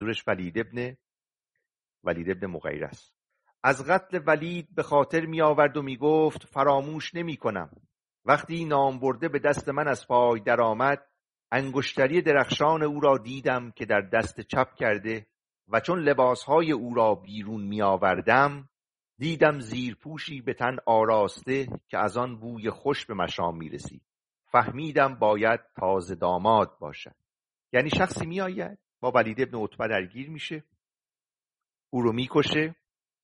منظورش ولید ابن مغیره است. از قتل ولید به خاطر می آورد و می گفت فراموش نمی کنم. وقتی نام برده به دست من از پای در آمد، انگشتری درخشان او را دیدم که در دست چپ کرده و چون لباسهای او را بیرون می آوردم، دیدم زیرپوشی به تن آراسته که از آن بوی خوش به مشام می رسید. فهمیدم باید تازه داماد باشد. یعنی شخصی می آید با ولید ابن عتبه درگیر میشه، او رو میکشه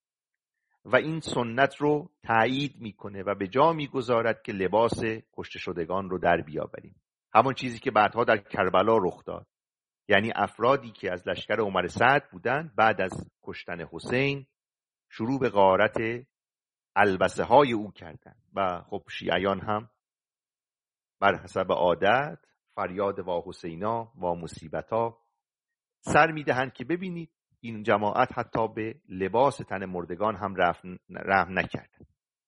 و این سنت رو تایید میکنه و به جا میگذارد که لباس کشته شدگان رو در بیاوریم. همون چیزی که بعدها در کربلا رخ داد. یعنی افرادی که از لشکر عمر سعد بودند بعد از کشتن حسین شروع به غارت البسه های او کردند و خب شیعیان هم بر حسب عادت فریاد وا حسینا وا مصیبتا سر میدهند که ببینید این جماعت حتی به لباس تن مردگان هم رحم نکرد.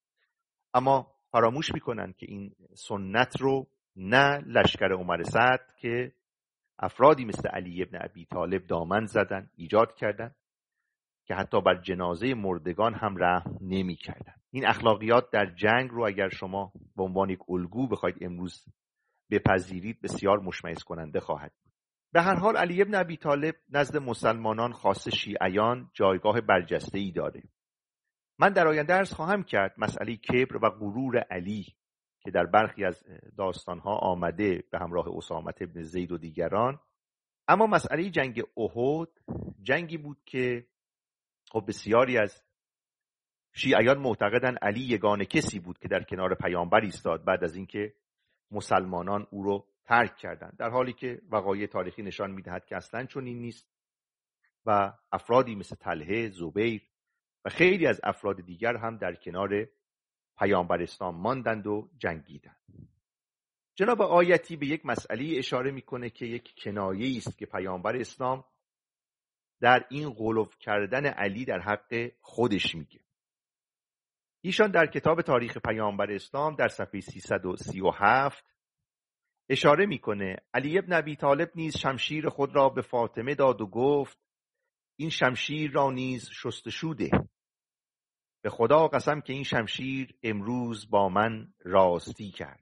اما فراموش میکنن که این سنت رو نه لشکر عمر سعد که افرادی مثل علی ابن ابی طالب دامن زدن ایجاد کردن که حتی بر جنازه مردگان هم رحم نمی کردن. این اخلاقیات در جنگ رو اگر شما به عنوان یک الگو بخواید امروز بپذیرید بسیار مشمئز کننده خواهد بود. به هر حال علی ابن ابی طالب نزد مسلمانان خاص شیعیان جایگاه برجسته‌ای داره. من در آینده عرض خواهم کرد مسئله کبر و غرور علی که در برخی از داستانها آمده به همراه اسامه ابن زید و دیگران. اما مسئله جنگ احد جنگی بود که خب بسیاری از شیعیان معتقدن علی یگانه کسی بود که در کنار پیامبر ایستاد بعد از اینکه مسلمانان او رو ترک کردند، در حالی که وقایع تاریخی نشان میدهد که اصلا چنین نیست و افرادی مثل طلحه، زبیر و خیلی از افراد دیگر هم در کنار پیامبر اسلام ماندند و جنگیدند. جناب آیتی به یک مسئله اشاره میکنه که یک کنایه‌ای است که پیامبر اسلام در این غلو کردن علی در حق خودش میگه. ایشان در کتاب تاریخ پیامبر اسلام در صفحه 337 اشاره میکنه علی ابن ابی طالب نیز شمشیر خود را به فاطمه داد و گفت این شمشیر را نیز شستشو ده. به خدا قسم که این شمشیر امروز با من راستی کرد.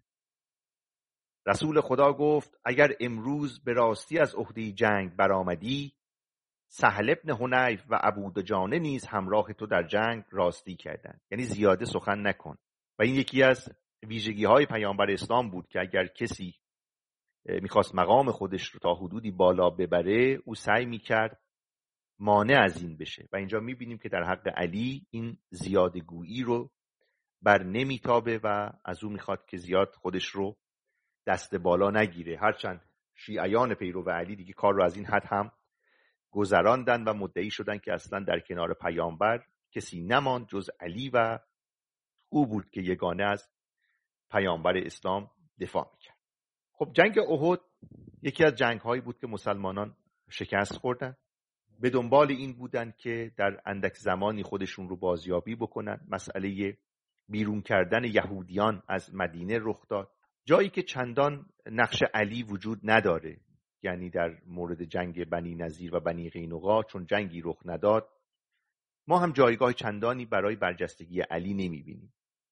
رسول خدا گفت اگر امروز به راستی از عهده جنگ برآمدی، سهل ابن حنیف و ابو دجانه نیز همراه تو در جنگ راستی کردند. یعنی زیاده سخن نکن. و این یکی از ویژگی های پیامبر اسلام بود که اگر کسی میخواست مقام خودش رو تا حدودی بالا ببره او سعی میکرد مانع از این بشه و اینجا میبینیم که در حق علی این زیاده گویی رو بر نمیتابه و از او میخواد که زیاد خودش رو دست بالا نگیره. هرچند شیعیان پیرو علی دیگه کار رو از این حد هم گذراندن و مدعی شدن که اصلا در کنار پیامبر کسی نماند جز علی و او بود که یگانه از پیامبر اسلام دفاع میکرد. خب جنگ احد یکی از جنگ‌هایی بود که مسلمانان شکست خوردن. به دنبال این بودن که در اندک زمانی خودشون رو بازیابی بکنن. مسئله بیرون کردن یهودیان از مدینه رخ داد، جایی که چندان نقش علی وجود نداره. یعنی در مورد جنگ بنی نضیر و بنی قینقاع چون جنگی رخ نداد ما هم جایگاه چندانی برای برجستگی علی نمیبینیم.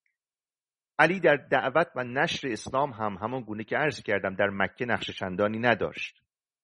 علی در دعوت و نشر اسلام هم همان گونه که عرض کردم در مکه نقش چندانی نداشت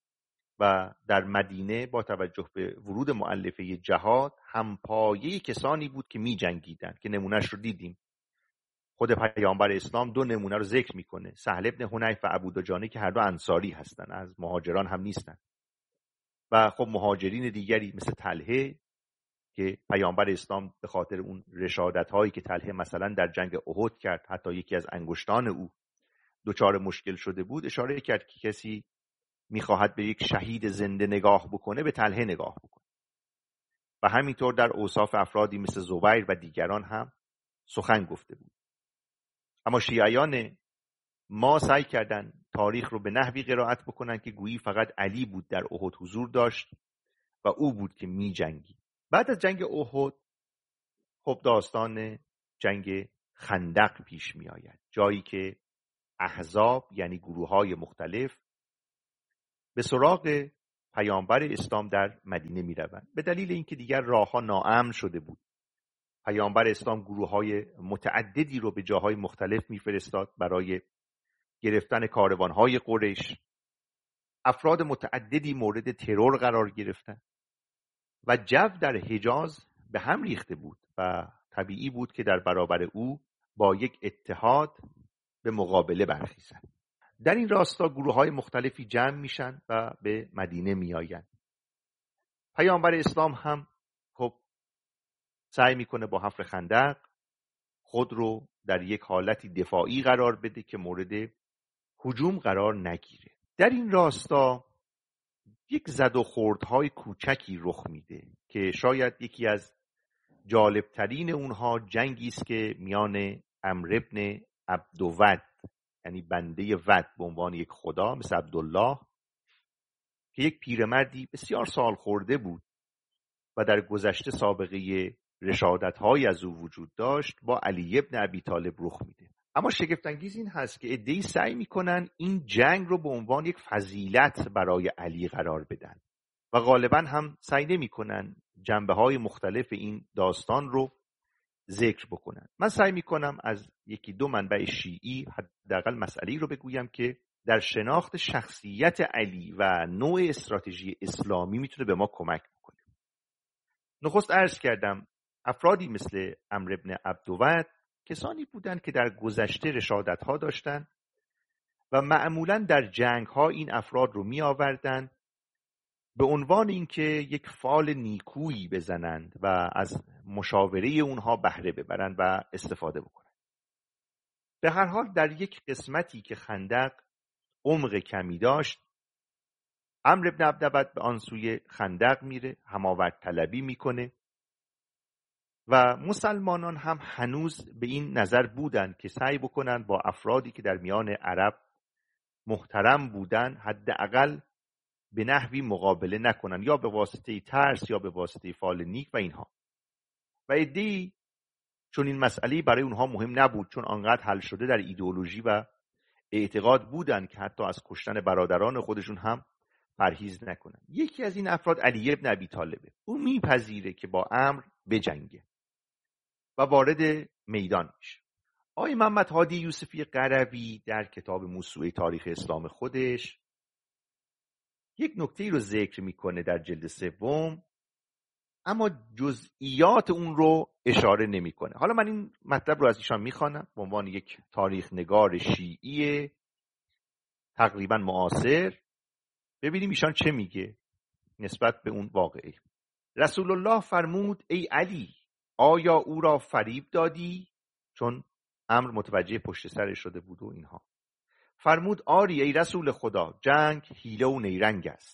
و در مدینه با توجه به ورود مؤلفه جهاد همپایه کسانی بود که می جنگیدن که نمونهش رو دیدیم. خود پیامبر اسلام دو نمونه رو ذکر میکنه، سهل ابن حنیف و ابو دجانه که هر دو انصاری هستن، از مهاجران هم نیستن. و خب مهاجرین دیگری مثل طلحه که پیامبر اسلام به خاطر اون رشادت هایی که طلحه مثلا در جنگ احد کرد، حتی یکی از انگشتان او دچار مشکل شده بود، اشاره کرد که کسی میخواهد به یک شهید زنده نگاه بکنه به طلحه نگاه بکنه. و همینطور در اوصاف افرادی مثل زبیر و دیگران هم سخن گفته بود. اما شیعیان ما سعی کردن تاریخ رو به نحوی قرائت بکنن که گویی فقط علی بود در احد حضور داشت و او بود که می جنگی. بعد از جنگ احد خب داستان جنگ خندق پیش می آید، جایی که احزاب یعنی گروه‌های مختلف به سراغ پیامبر اسلام در مدینه میروند، به دلیل اینکه دیگر راهها ناامن شده بود. پیامبر اسلام گروه‌های متعددی رو به جاهای مختلف میفرستاد برای گرفتن کاروان‌های قریش. افراد متعددی مورد ترور قرار گرفتند و جو در حجاز به هم ریخته بود و طبیعی بود که در برابر او با یک اتحاد به مقابله برخیزند. در این راستا گروه‌های مختلفی جمع میشن و به مدینه میآیند. پیامبر اسلام هم خب سعی میکنه با حفر خندق خود رو در یک حالتی دفاعی قرار بده که مورد هجوم قرار نگیره. در این راستا یک زد و خوردهای کوچکی رخ میده که شاید یکی از جالبترین اونها جنگی است که میان عمرو بن عبدود، یعنی بنده ود به عنوان یک خدا مثل عبدالله، که یک پیرمردی بسیار سال خورده بود و در گذشته سابقه رشادت‌های از او وجود داشت، با علی بن ابی طالب رخ میده. اما شگفت انگیز این هست که عده‌ای سعی میکنن این جنگ رو به عنوان یک فضیلت برای علی قرار بدن و غالبا هم سعی نمیکنن جنبه‌های مختلف این داستان رو ذکر بکنن. من سعی میکنم از یکی دو منبع شیعی حداقل مسئله‌ای رو بگویم که در شناخت شخصیت علی و نوع استراتژی اسلامی میتونه به ما کمک بکنه. نخست عرض کردم افرادی مثل عمرو بن عبدود کسانی بودند که در گذشته رشادت‌ها داشتند و معمولاً در جنگ‌ها این افراد رو می‌آوردند به عنوان اینکه یک فال نیکویی بزنند و از مشاوره اونها بهره ببرند و استفاده بکنند. به هر حال در یک قسمتی که خندق عمق کمی داشت، عمرو بن عبدود به آن سوی خندق میره، هماورد طلبی میکنه و مسلمانان هم هنوز به این نظر بودند که سعی بکنن با افرادی که در میان عرب محترم بودن حداقل به نحوی مقابله نکنن، یا به واسطه ترس یا به واسطه فال نیک و اینها. و عده‌ای چون این مسئله برای اونها مهم نبود، چون آنقدر حل شده در ایدئولوژی و اعتقاد بودن که حتی از کشتن برادران خودشون هم پرهیز نکنن. یکی از این افراد علی بن ابی طالبه. او میپذیره که با عمرو بجنگه و وارد میدان میشه. آقای محمد هادی یوسفی قربی در کتاب موسوعه تاریخ اسلام خودش یک نکته‌ای رو ذکر میکنه در جلد 3، اما جزئیات اون رو اشاره نمیکنه. حالا من این مطلب رو از ایشان میخوانم به عنوان یک تاریخ نگار شیعی تقریبا معاصر، ببینیم ایشان چه میگه نسبت به اون واقعه. رسول الله فرمود ای علی، آیا او را فریب دادی؟ چون امر متوجه پشت سرش شده بود و اینها. فرمود آری ای رسول خدا، جنگ حیله و نیرنگ است.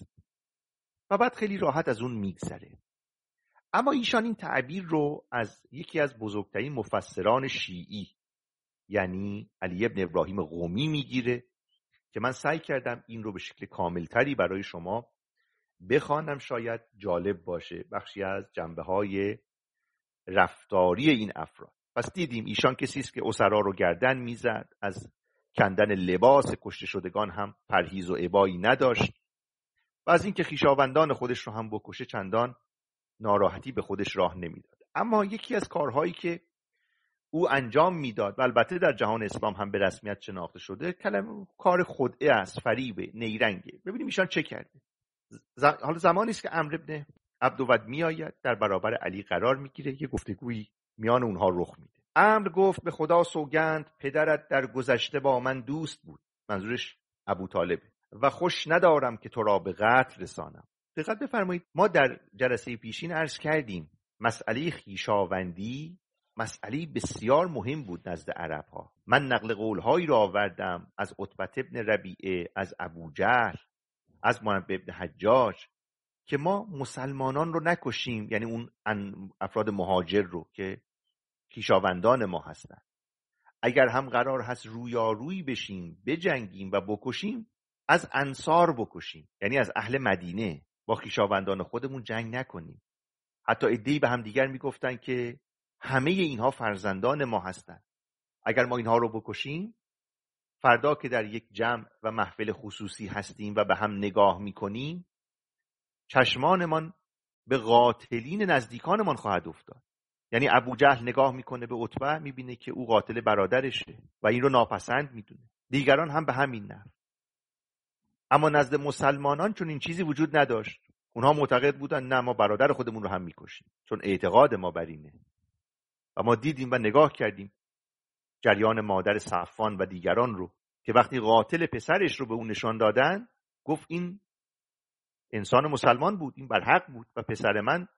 و بعد خیلی راحت از اون میگذره. اما ایشان این تعبیر رو از یکی از بزرگترین مفسران شیعی یعنی علی بن ابراهیم قمی میگیره که من سعی کردم این رو به شکل کاملتری برای شما بخوانم، شاید جالب باشه بخشی از جنبه‌های رفتاری این افراد. پس دیدیم ایشان کسی است که اسرا رو گردن میزد، از کندن لباس کشته شدگان هم پرهیز و ابایی نداشت و از اینکه خویشاوندان خودش رو هم بکشه چندان ناراحتی به خودش راه نمیداد. اما یکی از کارهایی که او انجام میداد و البته در جهان اسلام هم به رسمیت شناخته شده، کار خدعه است، فریبه، نیرنگه. ببینیم ایشان چه کرده. حالا زمانی است که عمرو بن عبدود میآید، در برابر علی قرار میگیره، یه گفتگویی میان اونها رخ میده. عمرو گفت به خدا سوگند پدرت در گذشته با من دوست بود، منظورش ابو طالبه، و خوش ندارم که تو را به قتل رسانم. دقت بفرمایید، ما در جلسه پیشین عرض کردیم مسئله خویشاوندی مسئله بسیار مهم بود نزد عرب‌ها. من نقل قول‌هایی را آوردم از عتبة ابن ربیعه، از ابو جهل، از منبه ابن حجاج که ما مسلمانان رو نکشیم، یعنی اون افراد مهاجر رو که خویشاوندان ما هستن. اگر هم قرار هست رویارویی بشیم، بجنگیم و بکشیم، از انصار بکشیم، یعنی از اهل مدینه. با خویشاوندان خودمون جنگ نکنیم. حتی عده‌ای به هم دیگر میگفتن که همه اینها فرزندان ما هستند. اگر ما اینها رو بکشیم، فردا که در یک جمع و محفل خصوصی هستیم و به هم نگاه میکنیم، چشمانمان به قاتلین نزدیکانمان خواهد افتاد. یعنی ابو جهل نگاه میکنه به عتبه، میبینه که او قاتل برادرشه و این رو ناپسند میدونه. دیگران هم به همین نحو. اما نزد مسلمانان چون این چیزی وجود نداشت. اونها معتقد بودن نه، ما برادر خودمون رو هم میکشیم، چون اعتقاد ما بر اینه. و ما دیدیم و نگاه کردیم جریان مادر صفوان و دیگران رو که وقتی قاتل پسرش رو به اون نشان دادن، گفت این انسان مسلمان بود، این بر حق بود و پسر من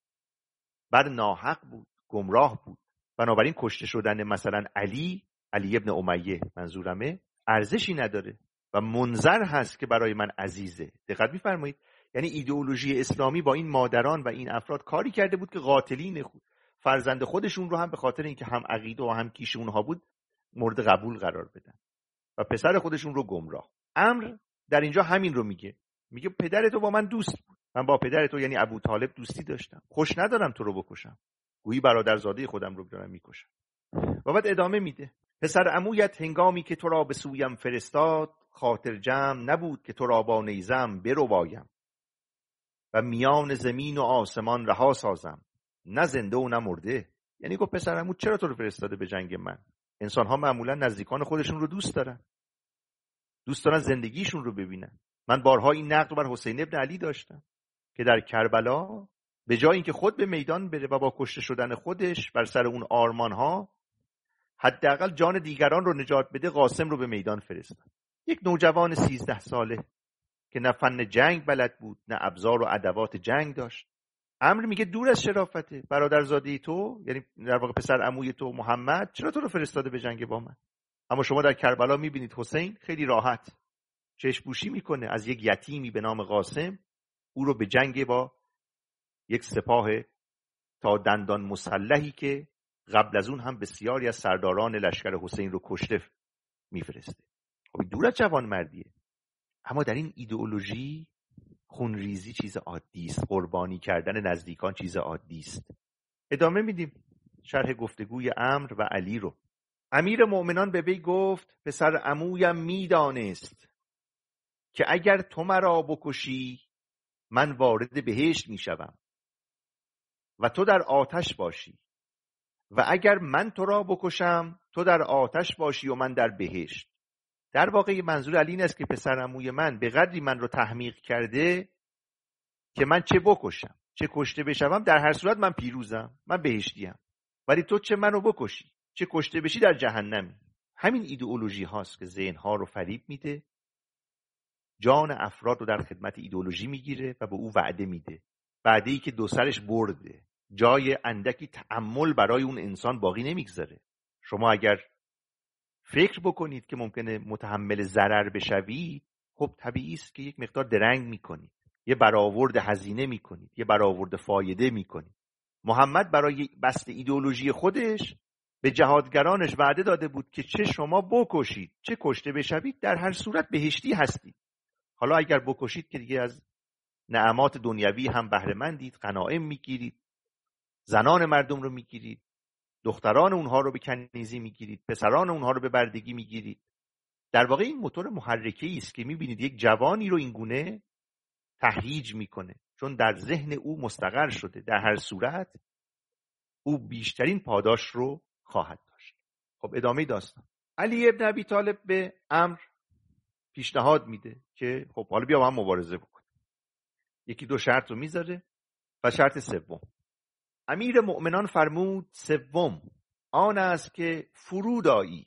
بر ناحق بود، گمراه بود. بنابراین کشته شدن مثلا علی ابن امیه منظورمه ارزشی نداره و منظر هست که برای من عزیزه. دقت می‌فرمایید؟ یعنی ایدئولوژی اسلامی با این مادران و این افراد کاری کرده بود که قاتلین فرزند خودشون رو هم به خاطر اینکه هم عقیده و هم کیش اونها بود مورد قبول قرار بدن و پسر خودشون رو گمراه. امر در اینجا همین رو میگه پدر تو با من دوست بود، من با پدر تو یعنی ابو طالب دوستی داشتم، خوش ندارم تو رو بکشم، گویی برادرزاده خودم رو دارم میکشم. و بعد ادامه میده پسر عمویت هنگامی که تو را به سویم فرستاد، خاطر جمع نبود که تو را با نیزم بربایم و میان زمین و آسمان رها سازم، نه زنده و نه مرده. یعنی گفت پسر عمو چرا تو رو فرستاده به جنگ من؟ انسان ها معمولا نزدیکان خودشون رو دوست دارن زندگیشون رو ببینن. من بارها این نقد رو بر حسین ابن علی داشتم که در کربلا به جای اینکه خود به میدان بره و با کشته شدن خودش بر سر اون آرمان ها حداقل جان دیگران رو نجات بده، قاسم رو به میدان فرستاد. یک نوجوان 13 ساله که نه فن جنگ بلد بود نه ابزار و ادوات جنگ داشت. امر میگه دور از شرافته، برادرزاده تو یعنی در واقع پسر عموی تو محمد چرا تو رو فرستاده به جنگ با من؟ اما شما در کربلا میبینید حسین خیلی راحت چشم‌پوشی میکنه از یک یتیمی به نام قاسم، او رو به جنگ با یک سپاه تا دندان مسلحی که قبل از اون هم بسیاری از سرداران لشکر حسین رو کشته میفرسته. خب دور از جوانمردیه. اما در این ایدئولوژی خونریزی چیز عادی است، قربانی کردن نزدیکان چیز عادی است. ادامه میدیم شرح گفتگوی عمرو و علی رو. امیر مؤمنان به وی گفت پسر عمویم میدانست که اگر تو مرا بکشی من وارد بهشت میشوم و تو در آتش باشی و اگر من تو را بکشم تو در آتش باشی و من در بهشت. در واقع منظور علی این است که پسر عموی من به قدری من رو تحمیق کرده که من چه بکشم چه کشته بشوم در هر صورت من پیروزم، من بهشتیم، ولی تو چه منو بکشی چه کشته بشی در جهنمی. همین ایدئولوژی هاست که ذهن‌ها رو فریب میده، جان افراد رو در خدمت ایدئولوژی میگیره و به او وعده میده، وعده‌ای که دو سرش برده، جای اندکی تأمل برای اون انسان باقی نمیگذاره. شما اگر فکر بکنید که ممکنه متحمل ضرر بشوید، خب طبیعی است که یک مقدار درنگ میکنید، یه برآورد هزینه میکنید، یه برآورد فایده میکنید. محمد برای بست ایدئولوژی خودش به جهادگرانش وعده داده بود که چه شما بکشید چه کشته بشوید در هر صورت بهشتی هستید. حالا اگر بکشید که دیگه از نعمات دنیوی هم بهره مندید، غنایم میگیرید، زنان مردم رو میگیرید، دختران اونها رو به کنیزی میگیرید، پسران اونها رو به بردگی میگیرید. در واقع این موتور محرکه‌ای است که میبینید یک جوانی رو این گونه تهییج میکنه، چون در ذهن او مستقر شده در هر صورت او بیشترین پاداش رو خواهد داشت. خب ادامه داستان. علی ابن ابی طالب به عمرو پیشنهاد میده که خب حالا بیا با هم مبارزه بکنیم. یکی دو شرط رو میذاره و شرط سوم امیر مؤمنان فرمود سوم آن است که فرود آیی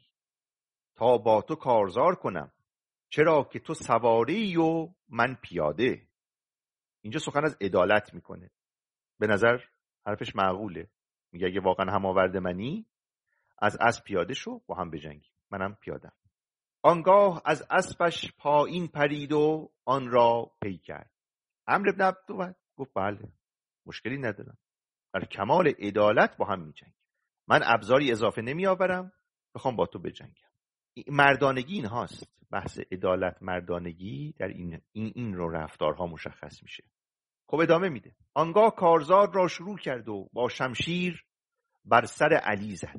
تا با تو کارزار کنم، چرا که تو سواری و من پیاده. اینجا سخن از عدالت میکنه. به نظر حرفش معقوله. میگه اگه واقعا هم آورده منی از اسب پیاده شو با هم بجنگیم، منم پیادم. آنگاه از اسبش پایین پرید و آن را پی کرد. عمرو بن عبد گفت بله مشکلی ندارم، در کمال عدالت با هم میجنگیم، من ابزاری اضافه نمی آورم، بخوام با تو بجنگم. مردانگی این هاست، بحث عدالت مردانگی در این رو رفتارها مشخص میشه. خب ادامه میده. آنگاه کارزار را شروع کرد و با شمشیر بر سر علی زد.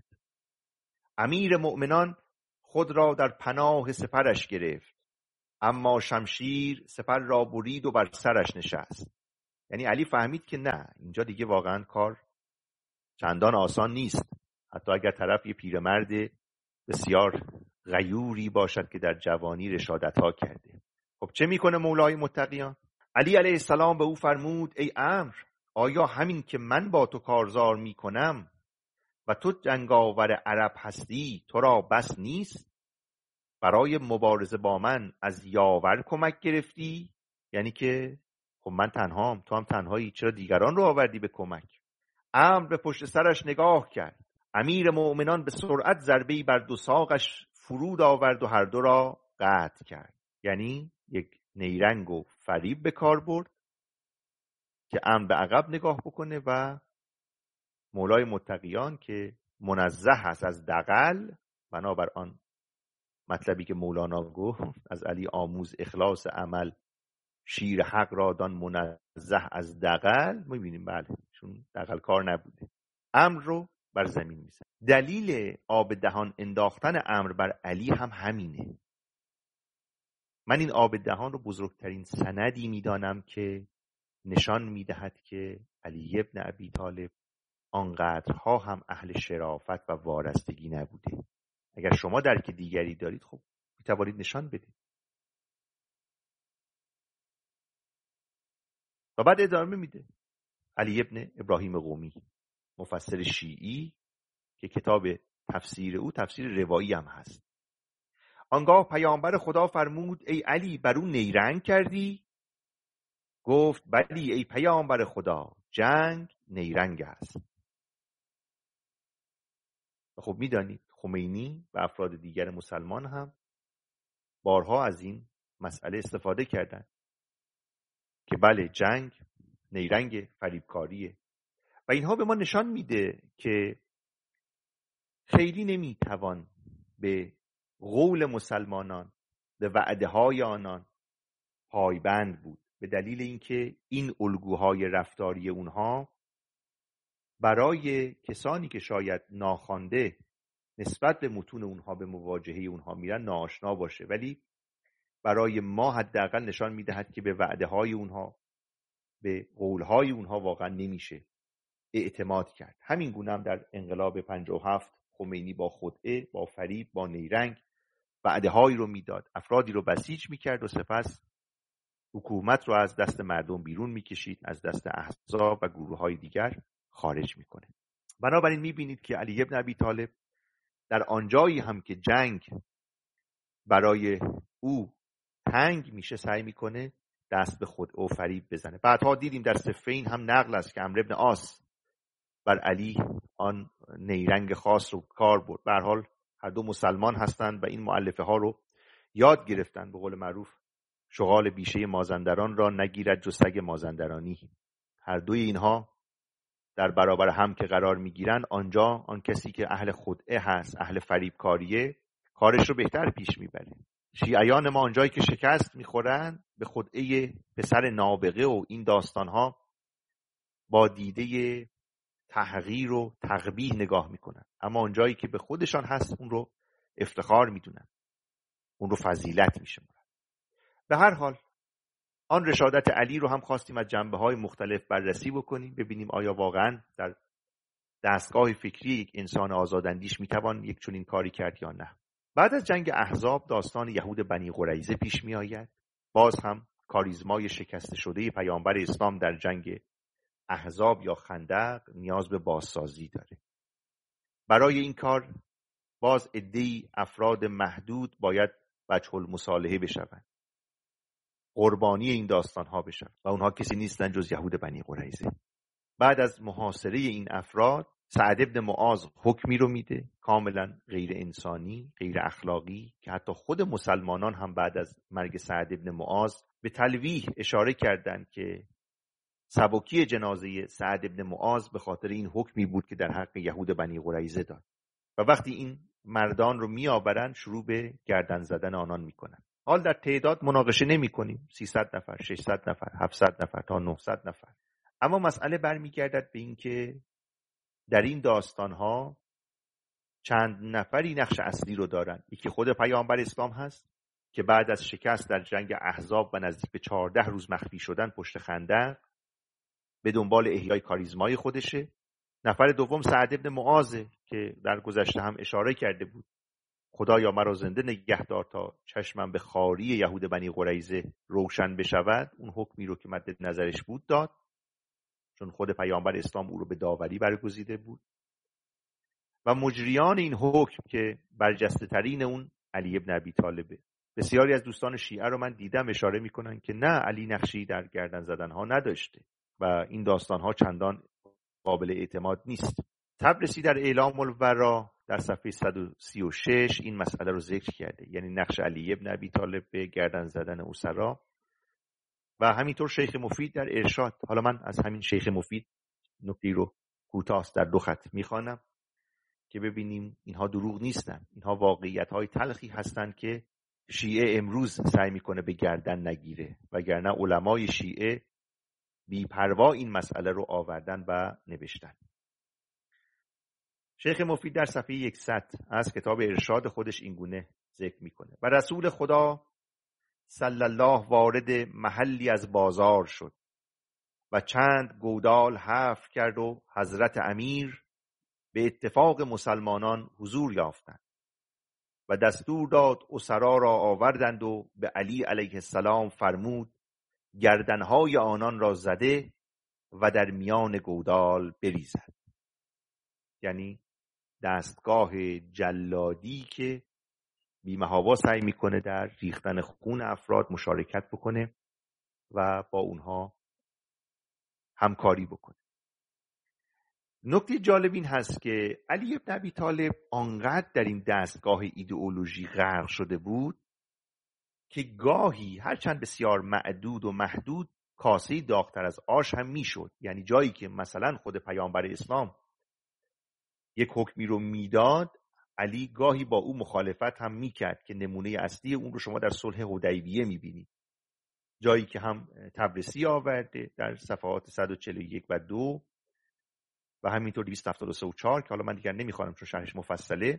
امیر مؤمنان خود را در پناه سپرش گرفت، اما شمشیر سپر را برید و بر سرش نشست. یعنی علی فهمید که نه، اینجا دیگه واقعا کار چندان آسان نیست، حتی اگر طرف یه پیرمرد بسیار غیوری باشد که در جوانی رشادت‌ها کرده. خب چه میکنه مولای متقیان؟ علی علیه السلام به او فرمود ای عمرو، آیا همین که من با تو کارزار میکنم و تو جنگاور عرب هستی تو را بس نیست؟ برای مبارزه با من از یاور کمک گرفتی؟ یعنی که خب من تنهام، تو هم تنهایی، چرا دیگران رو آوردی به کمک؟ عمرو به پشت سرش نگاه کرد. امیر مؤمنان به سرعت ضربه‌ای بر دو ساقش فرود آورد و هر دو را قطع کرد. یعنی یک نیرنگ و فریب به کار برد که عمرو به عقب نگاه بکنه و مولای متقیان که منزه است از دغل، بنابر آن مطلبی که مولانا گفت از علی آموز اخلاص عمل، شیر حق را دان منزه از دغل، می‌بینیم بله چون دغل کار نبوده، عمرو رو بر زمین میزنه. دلیل آب دهان انداختن عمرو بر علی هم همینه. من این آب دهان رو بزرگترین سندی میدانم که نشان میدهد که علی ابن ابی طالب آنقدرها هم اهل شرافت و وارستگی نبوده. اگر شما درک دیگری دارید خب میتوانید نشان بدید. و بعد ادامه میده. علی ابن ابراهیم قمی، مفسر شیعی که کتاب تفسیر او تفسیر روایی هم هست، آنگاه پیامبر خدا فرمود ای علی بر او نیرنگ کردی؟ گفت بلی ای پیامبر خدا، جنگ نیرنگ است. و خب میدانید خمینی و افراد دیگر مسلمان هم بارها از این مسئله استفاده کردند که بله جنگ نیرنگ، فریبکاریه. و اینها به ما نشان میده که خیلی نمیتوان به قول مسلمانان، به وعده های آنان پایبند بود، به دلیل اینکه این الگوهای رفتاری اونها برای کسانی که شاید ناخوانده نسبت به متون اونها به مواجهه اونها میرن ناآشنا باشه، ولی برای ما حداقل نشان میدهد که به وعده های اونها، به قول های اونها واقعا نمیشه اعتماد کرد. همین گونه هم در انقلاب 57 خمینی با خدعه، با فریب، با نیرنگ وعده هایی رو میداد، افرادی رو بسیج میکرد و سپس حکومت رو از دست مردم بیرون میکشید، از دست احزاب و گروه های دیگر خارج میکنه. بنابراین میبینید که علی ابن ابی طالب در آنجایی هم که جنگ برای او تنگ میشه سعی میکنه دست به خود او فریب بزنه. بعدها دیدیم در صفین هم نقل است که عمرو ابن عاص بر علی آن نیرنگ خاص رو کار برد. به هر حال هر دو مسلمان هستند و این مؤلفه ها رو یاد گرفتن. به قول معروف شغال بیشه مازندران را نگیرد جز سگ مازندرانی. هر دوی اینها در برابر هم که قرار میگیرن، آنجا آن کسی که اهل خدعه هست، اهل فریبکاریه، کارش رو بهتر پیش میبره. شیعیان ما آنجایی که شکست میخورن به خدعه پسر نابغه و این داستانها با دیده تحقیر و تقبیح نگاه میکنن، اما آنجایی که به خودشان هست اون رو افتخار میدونن، اون رو فضیلت میشمارن. به هر حال آن رشادت علی رو هم خواستیم از جنبه‌های مختلف بررسی بکنیم، ببینیم آیا واقعاً در دستگاه فکری یک انسان آزاداندیش میتوان یک چنین کاری کرد یا نه. بعد از جنگ احزاب داستان یهود بنی قریظه پیش می آید. باز هم کاریزمای شکسته شده پیامبر اسلام در جنگ احزاب یا خندق نیاز به بازسازی داره. برای این کار باز عده‌ای افراد محدود باید وجه المصالحه بشوند، قربانی این داستان ها بشن و اونها کسی نیستن جز یهود بنی قریظه. بعد از محاصره این افراد سعد ابن معاذ حکمی رو میده کاملا غیر انسانی، غیر اخلاقی، که حتی خود مسلمانان هم بعد از مرگ سعد ابن معاذ به تلویح اشاره کردند که سبکی جنازه سعد ابن معاذ به خاطر این حکمی بود که در حق یهود بنی قریظه داد. و وقتی این مردان رو میآورن شروع به گردن زدن آنان میکنن. حال در تعداد مناقشه نمی کنیم، 300 نفر، 600 نفر، 700 نفر تا 900 نفر. اما مسئله برمیگردد به این که در این داستانها چند نفری نقش اصلی رو دارن. یکی خود پیامبر اسلام هست که بعد از شکست در جنگ احزاب و نزدیک به 14 روز مخفی شدن پشت خندق به دنبال احیای کاریزمای خودشه. نفر دوم سعد بن معاذ که در گذشته هم اشاره کرده بود خدایا مرا زنده نگه دار تا چشمم به خواری یهود بنی قریظه روشن بشود. اون حکمی رو که مد نظرش بود داد، چون خود پیامبر اسلام او رو به داوری برگزیده بود. و مجریان این حکم که برجسته ترین اون علی ابن ابی طالبه. بسیاری از دوستان شیعه رو من دیدم اشاره میکنن که نه، علی نقشی در گردن زدن ها نداشته و این داستان ها چندان قابل اعتماد نیست. طبرسی در اعلام الورا در صفحه 136 این مسئله رو ذکر کرده، یعنی نقش علی ابن ابی طالب به گردن زدن اسرا. و همینطور شیخ مفید در ارشاد. حالا من از همین شیخ مفید نکته رو کوتاه در 2 خط میخوانم که ببینیم اینها دروغ نیستن، اینها واقعیت‌های تلخی هستند که شیعه امروز سعی میکنه به گردن نگیره، وگرنه علمای شیعه بی‌پروا این مسئله رو آوردن و نوشتن. شیخ مفید در صفحه 100 از کتاب ارشاد خودش اینگونه ذکر میکنه: و رسول خدا صلی الله وارد محلی از بازار شد و چند گودال حفر کرد و حضرت امیر به اتفاق مسلمانان حضور یافتند و دستور داد اسرا را آوردند و به علی علیه السلام فرمود گردنهای آنان را زده و در میان گودال بریزد. یعنی دستگاه جلادی که بی‌محابا سعی میکنه در ریختن خون افراد مشارکت بکنه و با اونها همکاری بکنه. نکته جالب این هست که علی ابن ابی طالب آنقدر در این دستگاه ایدئولوژی غرق شده بود که گاهی هرچند بسیار معدود و محدود کاسه داغ‌تر از آش هم میشد. یعنی جایی که مثلا خود پیامبر اسلام یک حکمی رو میداد، علی گاهی با او مخالفت هم میکرد که نمونه اصلی اون رو شما در صلح حدیبیه میبینید، جایی که هم طبرسی آورده در صفحات 141 و 2 و همینطور 273 و 4 که حالا من دیگر نمیخوانم چون شرحش مفصله.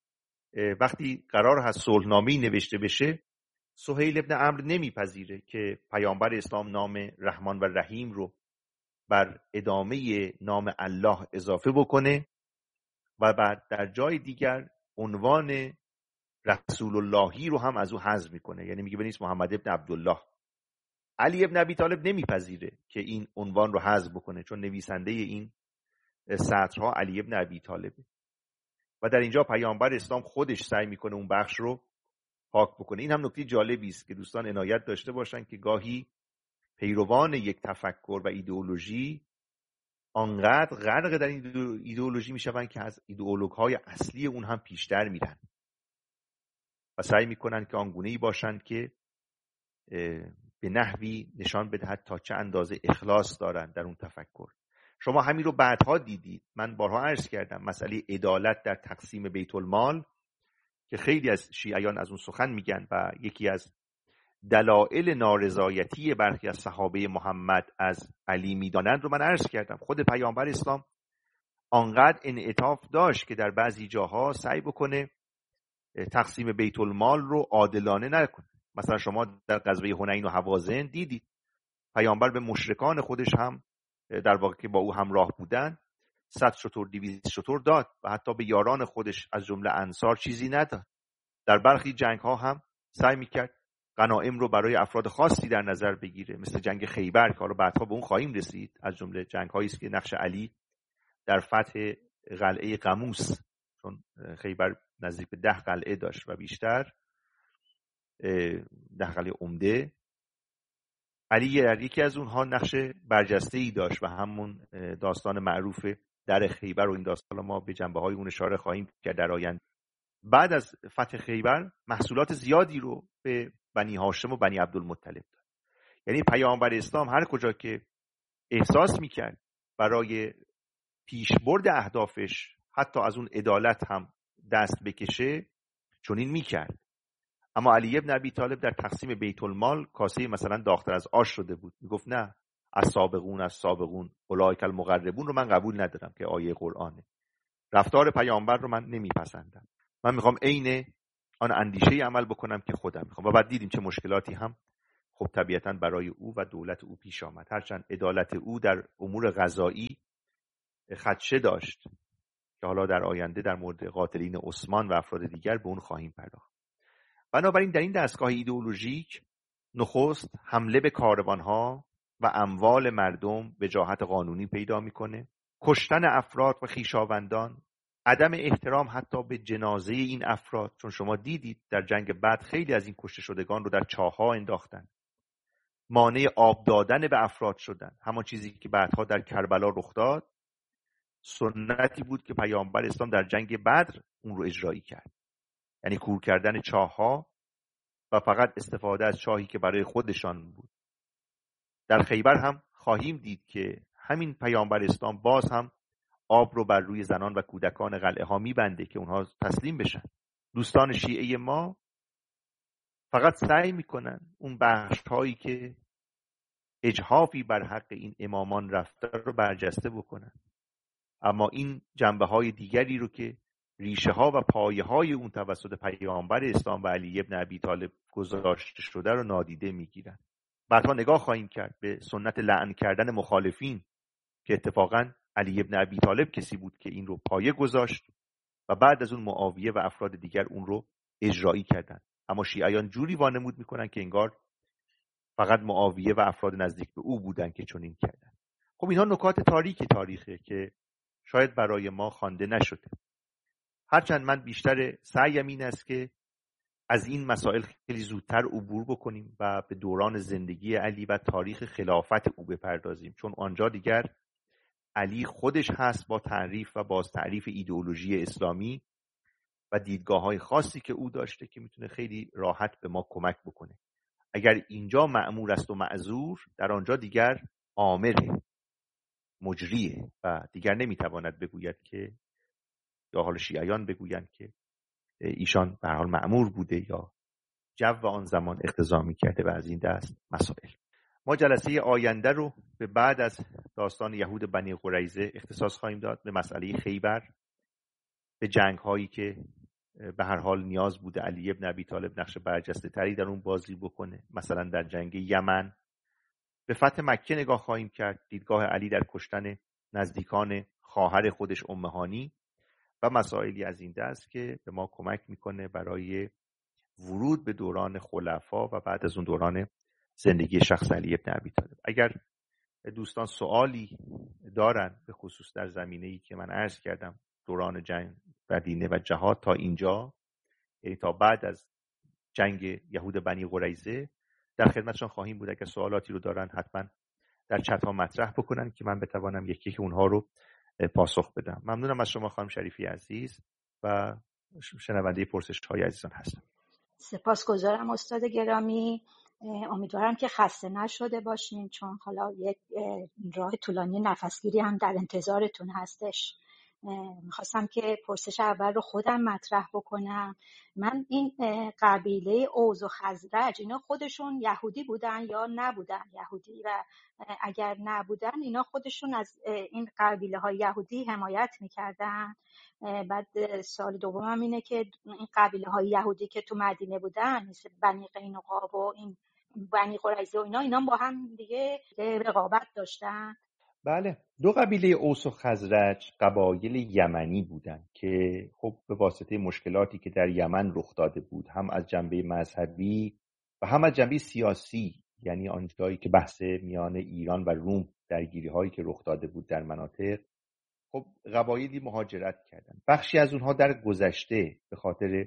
وقتی قرار هست صلحنامه‌ای نوشته بشه، سهیل ابن عمرو نمیپذیره که پیامبر اسلام نام رحمان و رحیم رو بر ادامه نام الله اضافه بکنه و بعد در جای دیگر عنوان رسول اللهی رو هم از او حذف میکنه، یعنی میگه بنویس محمد ابن عبدالله. علی ابن ابی طالب نمیپذیره که این عنوان رو حذف بکنه چون نویسنده این سطرها علی ابن ابی طالبه و در اینجا پیامبر اسلام خودش سعی میکنه اون بخش رو پاک بکنه. این هم نکته جالبی است که دوستان عنایت داشته باشن که گاهی پیروان یک تفکر و ایدئولوژی آنقدر غرق در این ایدئولوژی میشوند که از ایدئولوژهای اصلی اون هم پیشتر میرن و سعی میکنن که آنگونه‌ای باشند که به نحوی نشان بدهد تا چه اندازه اخلاص دارن در اون تفکر. شما همین رو بعدها دیدید. من بارها عرض کردم مسئله عدالت در تقسیم بیت المال که خیلی از شیعیان از اون سخن میگن و یکی از دلایل نارضایتی برخی از صحابه محمد از علی میدانند رو من عرض کردم. خود پیامبر اسلام آنقدر انعطاف داشت که در بعضی جاها سعی بکنه تقسیم بیت المال رو عادلانه نکنه. مثلا شما در غزوه حنین و هوازن دیدید پیامبر به مشرکان خودش هم در واقع که با او همراه بودن 100 شتر 200 شتر داد و حتی به یاران خودش از جمله انصار چیزی نداد. در برخی جنگ ها هم سعی میکرد غنایم رو برای افراد خاصی در نظر بگیره، مثل جنگ خیبر که حالا بعدها به اون خواهیم رسید، از جمله جنگ هایی است که نقش علی در فتح قلعه قموس، چون خیبر نزدیک به 10 قلعه داشت و بیشتر 10 قلعه عمده، علی در یکی از اونها نقش برجسته‌ای داشت و همون داستان معروف در خیبر و این داستان ما به جنبه‌های اون اشاره خواهیم کرد در آینده. بعد از فتح خیبر محصولات زیادی رو به بنی هاشم و بنی عبدالمطلب داد. یعنی پیامبر اسلام هر کجا که احساس میکرد برای پیشبرد اهدافش حتی از اون عدالت هم دست بکشه چنین میکرد. اما علی ابن ابی طالب در تقسیم بیت المال کاسه مثلا داغ‌تر از آش شده بود، میگفت نه، از سابقون اولئک المقربون رو من قبول ندارم که آیه قرآنه. رفتار پیامبر رو من نمیپسندم، من میخوام عین آن اندیشه عمل بکنم که خودم میخوام. و بعد دیدیم چه مشکلاتی هم خب طبیعتاً برای او و دولت او پیش آمد، هرچند عدالت او در امور قضایی خدشه داشت که حالا در آینده در مورد قاتلین عثمان و افراد دیگر به اون خواهیم پرداخت. بنابراین در این دستگاه ایدئولوژیک نخست حمله به کاروانها و اموال مردم وجاهت قانونی پیدا میکنه، کشتن افراد و خویشاوندان، عدم احترام حتی به جنازه این افراد، چون شما دیدید در جنگ بعد خیلی از این کشته شدگان رو در چاه‌ها انداختن، مانع آب دادن به افراد شدن، همان چیزی که بعدها در کربلا رخ داد سنتی بود که پیامبر اسلام در جنگ بدر اون رو اجرایی کرد، یعنی کور کردن چاه‌ها و فقط استفاده از چاهی که برای خودشان بود. در خیبر هم خواهیم دید که همین پیامبر اسلام باز هم آب رو بر روی زنان و کودکان قلعه ها میبنده که اونها تسلیم بشن. دوستان شیعه ما فقط سعی میکنن اون بخش هایی که اجحافی بر حق این امامان رفته رو برجسته بکنن، اما این جنبه های دیگری رو که ریشه ها و پایه های اون توسط پیامبر اسلام و علی ابن ابی طالب گذاشته شده رو نادیده میگیرن. بعدها نگاه خواهیم کرد به سنت لعن کردن مخالفین که اتفاقاً علی ابن ابی طالب کسی بود که این رو پایه گذاشت و بعد از اون معاویه و افراد دیگر اون رو اجرایی کردن، اما شیعیان جوری وانمود میکنن که انگار فقط معاویه و افراد نزدیک به او بودن که چنین کردن. خب اینها نکات تاریک تاریخه که شاید برای ما خوانده نشده، هرچند من بیشتر سعیم این است که از این مسائل خیلی زودتر عبور بکنیم و به دوران زندگی علی و تاریخ خلافت او بپردازیم، چون آنجا دیگر علی خودش هست با تعریف و باز تعریف ایدئولوژی اسلامی و دیدگاه‌های خاصی که او داشته که میتونه خیلی راحت به ما کمک بکنه. اگر اینجا مأمور است و معذور، در آنجا دیگر آمره، مجریه و دیگر نمیتواند بگوید که، یا حال شیعیان بگویند که ایشان به هر حال مأمور بوده یا جو آن زمان اقتضا می‌کرده و از این دست مسائل. ما جلسه آینده رو به بعد از داستان یهود بنی قریظه اختصاص خواهیم داد به مسئله خیبر، به جنگ‌هایی که به هر حال نیاز بوده علی ابن ابی طالب نقش برجسته تری در اون بازی بکنه، مثلا در جنگ یمن. به فتح مکه نگاه خواهیم کرد، دیدگاه علی در کشتن نزدیکان خواهر خودش ام هانی و مسائلی از این دست که به ما کمک میکنه برای ورود به دوران خلفا و بعد از اون دوران زندگی شخص علی ابن ابی طالب. اگر دوستان سوالی دارن به خصوص در زمینه‌ای که من عرض کردم، دوران جنگ مدینه و جهاد تا اینجا، یعنی تا بعد از جنگ یهود بنی قریظه، در خدمتشان خواهیم بود. اگر سوالاتی رو دارن حتما در چت ها مطرح بکنن که من بتوانم یکی که اونها رو پاسخ بدم. ممنونم از شما خانم شریفی عزیز و شنونده پرسش های عزیزان هستم. سپاسگزارم استاد گرامی. امیدوارم که خسته نشده باشین، چون حالا یک راه طولانی نفسگیری هم در انتظارتون هستش. میخواستم که پرسش اول رو خودم مطرح بکنم. من این قبیله اوز و خزرج، اینا خودشون یهودی بودن یا نبودن یهودی؟ و اگر نبودن اینا خودشون از این قبیله های یهودی حمایت میکردن؟ بعد سوال دومم اینه که این قبیله های یهودی که تو مدینه بودن، مثل بنی قینقاع و این بنی قریظه و اینا با هم دیگه رقابت داشتن؟ بله، دو قبیله اوس و خزرج قبایل یمنی بودند که خب به واسطه مشکلاتی که در یمن رخ داده بود، هم از جنبه مذهبی و هم از جنبه سیاسی، یعنی آنجایی که بحث میان ایران و روم، درگیری هایی که رخ داده بود در مناطق، خب قبایلی مهاجرت کردند. بخشی از اونها در گذشته به خاطر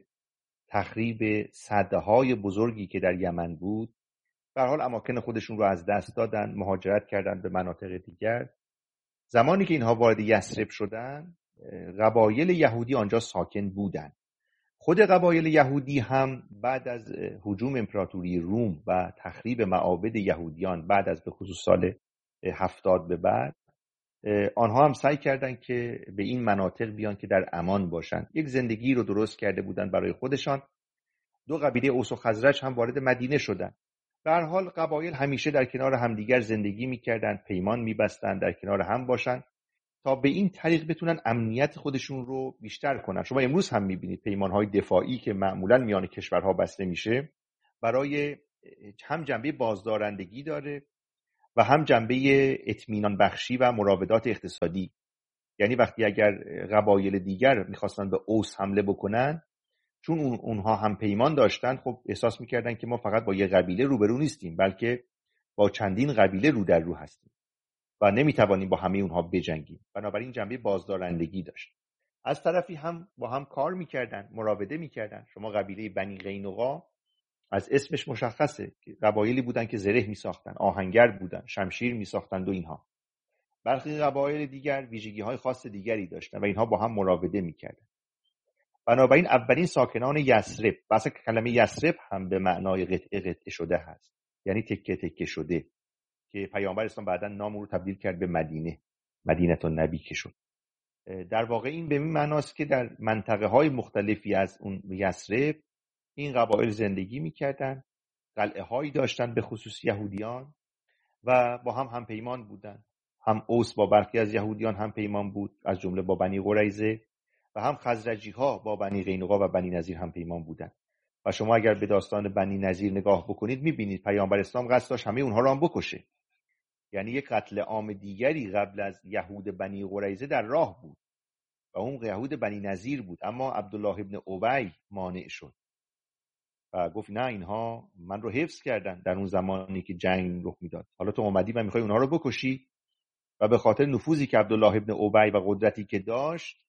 تخریب سدهای بزرگی که در یمن بود، به هر حال اماکن خودشون رو از دست دادن، مهاجرت کردن به مناطق دیگر. زمانی که اینها وارد یثرب شدن، قبایل یهودی آنجا ساکن بودند. خود قبایل یهودی هم بعد از هجوم امپراتوری روم و تخریب معابد یهودیان بعد از به خصوص سال 70 به بعد، آنها هم سعی کردند که به این مناطق بیان که در امان باشند. یک زندگی رو درست کرده بودند برای خودشان. دو قبیله اوس و خزرج هم وارد مدینه شدند. به هر حال قبایل همیشه در کنار همدیگر زندگی می‌کردند، پیمان می‌بستند در کنار هم باشند تا به این طریق بتونن امنیت خودشون رو بیشتر کنن. شما امروز هم می‌بینید پیمان‌های دفاعی که معمولاً میان کشورها بسته میشه برای هم جنبه بازدارندگی داره و هم جنبه اطمینان بخشی و مراودات اقتصادی. یعنی وقتی اگر قبایل دیگر میخواستن به اوس حمله بکنن، چون اونها هم پیمان داشتن، خب احساس میکردن که ما فقط با یه قبیله روبرو نیستیم، بلکه با چندین قبیله رو در رو هستیم و نمیتوانیم با همه اونها بجنگیم. بنابراین جنبه بازدارندگی داشت. از طرفی هم با هم کار میکردن، مراوده میکردن. شما قبیله بنی قینقاع از اسمش مشخصه که قبایلی بودن که زره میساختن، آهنگر بودن، شمشیر میساختند و اینها. برخی قبایل دیگر ویژگی‌های خاص دیگری داشتن و اینها با هم مراوده میکردن. بنابراین اولین ساکنان یثرب، واسه کلمه یثرب هم به معنای قطعه قطعه شده هست، یعنی تکه تکه شده، که پیامبر اسلام بعداً نام رو تبدیل کرد به مدینه النبی که شد. در واقع این به این معناست که در منطقه‌های مختلفی از اون یثرب این قبایل زندگی می‌کردند، قلعه‌هایی داشتند به خصوص یهودیان و با هم پیمان بودند. هم اوس با برخی از یهودیان هم پیمان بود، از جمله با بنی قریظه، و هم خزرجی‌ها با بنی قینقاع و بنی نضیر هم پیمان بودند. و شما اگر به داستان بنی نضیر نگاه بکنید می‌بینید پیامبر اسلام قصد داشت همه اونها رو هم بکشه. یعنی یک قتل عام دیگری قبل از یهود بنی قریظه در راه بود و اون یهود بنی نضیر بود، اما عبدالله ابن ابی مانع شد و گفت نه، اینها من رو حفظ کردن در اون زمانی که جنگ رخ میداد، حالا تو اومدی و میخوای اونها رو بکشی. و به خاطر نفوذی که عبدالله ابن ابی و قدرتی که داشت،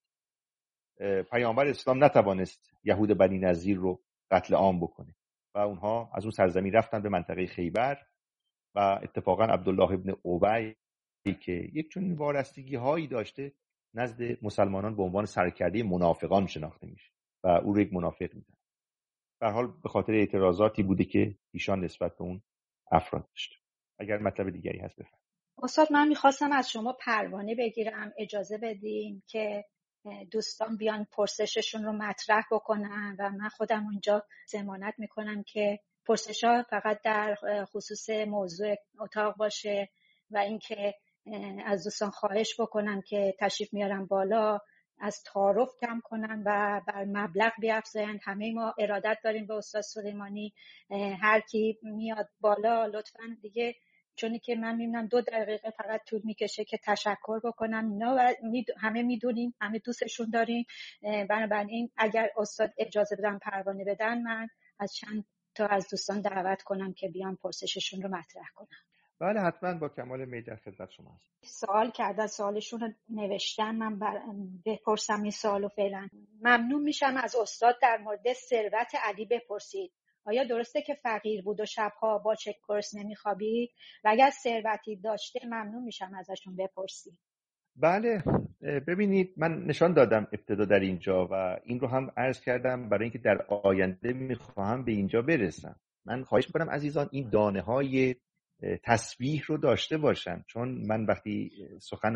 پیامبر اسلام نتوانست یهود بنی نضیر رو قتل عام بکنه و اونها از اون سرزمین رفتن به منطقه خیبر. و اتفاقا عبدالله ابن ابی که یک چنین وارستگی هایی داشته، نزد مسلمانان به عنوان سرکرده منافقان شناخته میشه و او رو یک منافق میدن. به هر حال به خاطر اعتراضاتی بوده که ایشان نسبت به اون افراد داشته. اگر مطلب دیگری هست بفرمایید. استاد، من میخواستم از شما پروانه بگیرم، اجازه بدین که دوستان بیان پرسششون رو مطرح بکنن و من خودم اونجا ضمانت میکنم که پرسش‌ها فقط در خصوص موضوع اتاق باشه و اینکه از دوستان خواهش بکنم که تشریف میارن بالا از تعارف کم کنن و بر مبلغ بیفزایند. همه ما ارادت داریم به استاد سلیمانی. هر کی میاد بالا لطفاً دیگه، چونی که من میبینم 2 دقیقه فقط طول میکشه که تشکر بکنم اینا و همه میدونیم، همه دوستشون داریم. بنابراین اگر استاد اجازه بدن پروانه بدن، من از چند تا از دوستان دعوت کنم که بیان پرسششون رو مطرح کنم. بله حتما، با کمال میل در خدمت شما هستم. سوال کردن، سوالشون رو نوشتن، من بپرسم این سوالو. فعلا ممنون میشم از استاد در مورد ثروت علی بپرسید. آیا درسته که فقیر بود و شبها با چک پرس نمیخوابید؟ و اگر ثروتی داشته ممنون میشم ازشون بپرسید. بله، ببینید من نشان دادم ابتدا در اینجا و این رو هم عرض کردم برای اینکه در آینده میخواهم به اینجا برسم. من خواهش میکنم عزیزان این دانه های تسبیح رو داشته باشن، چون من وقتی سخن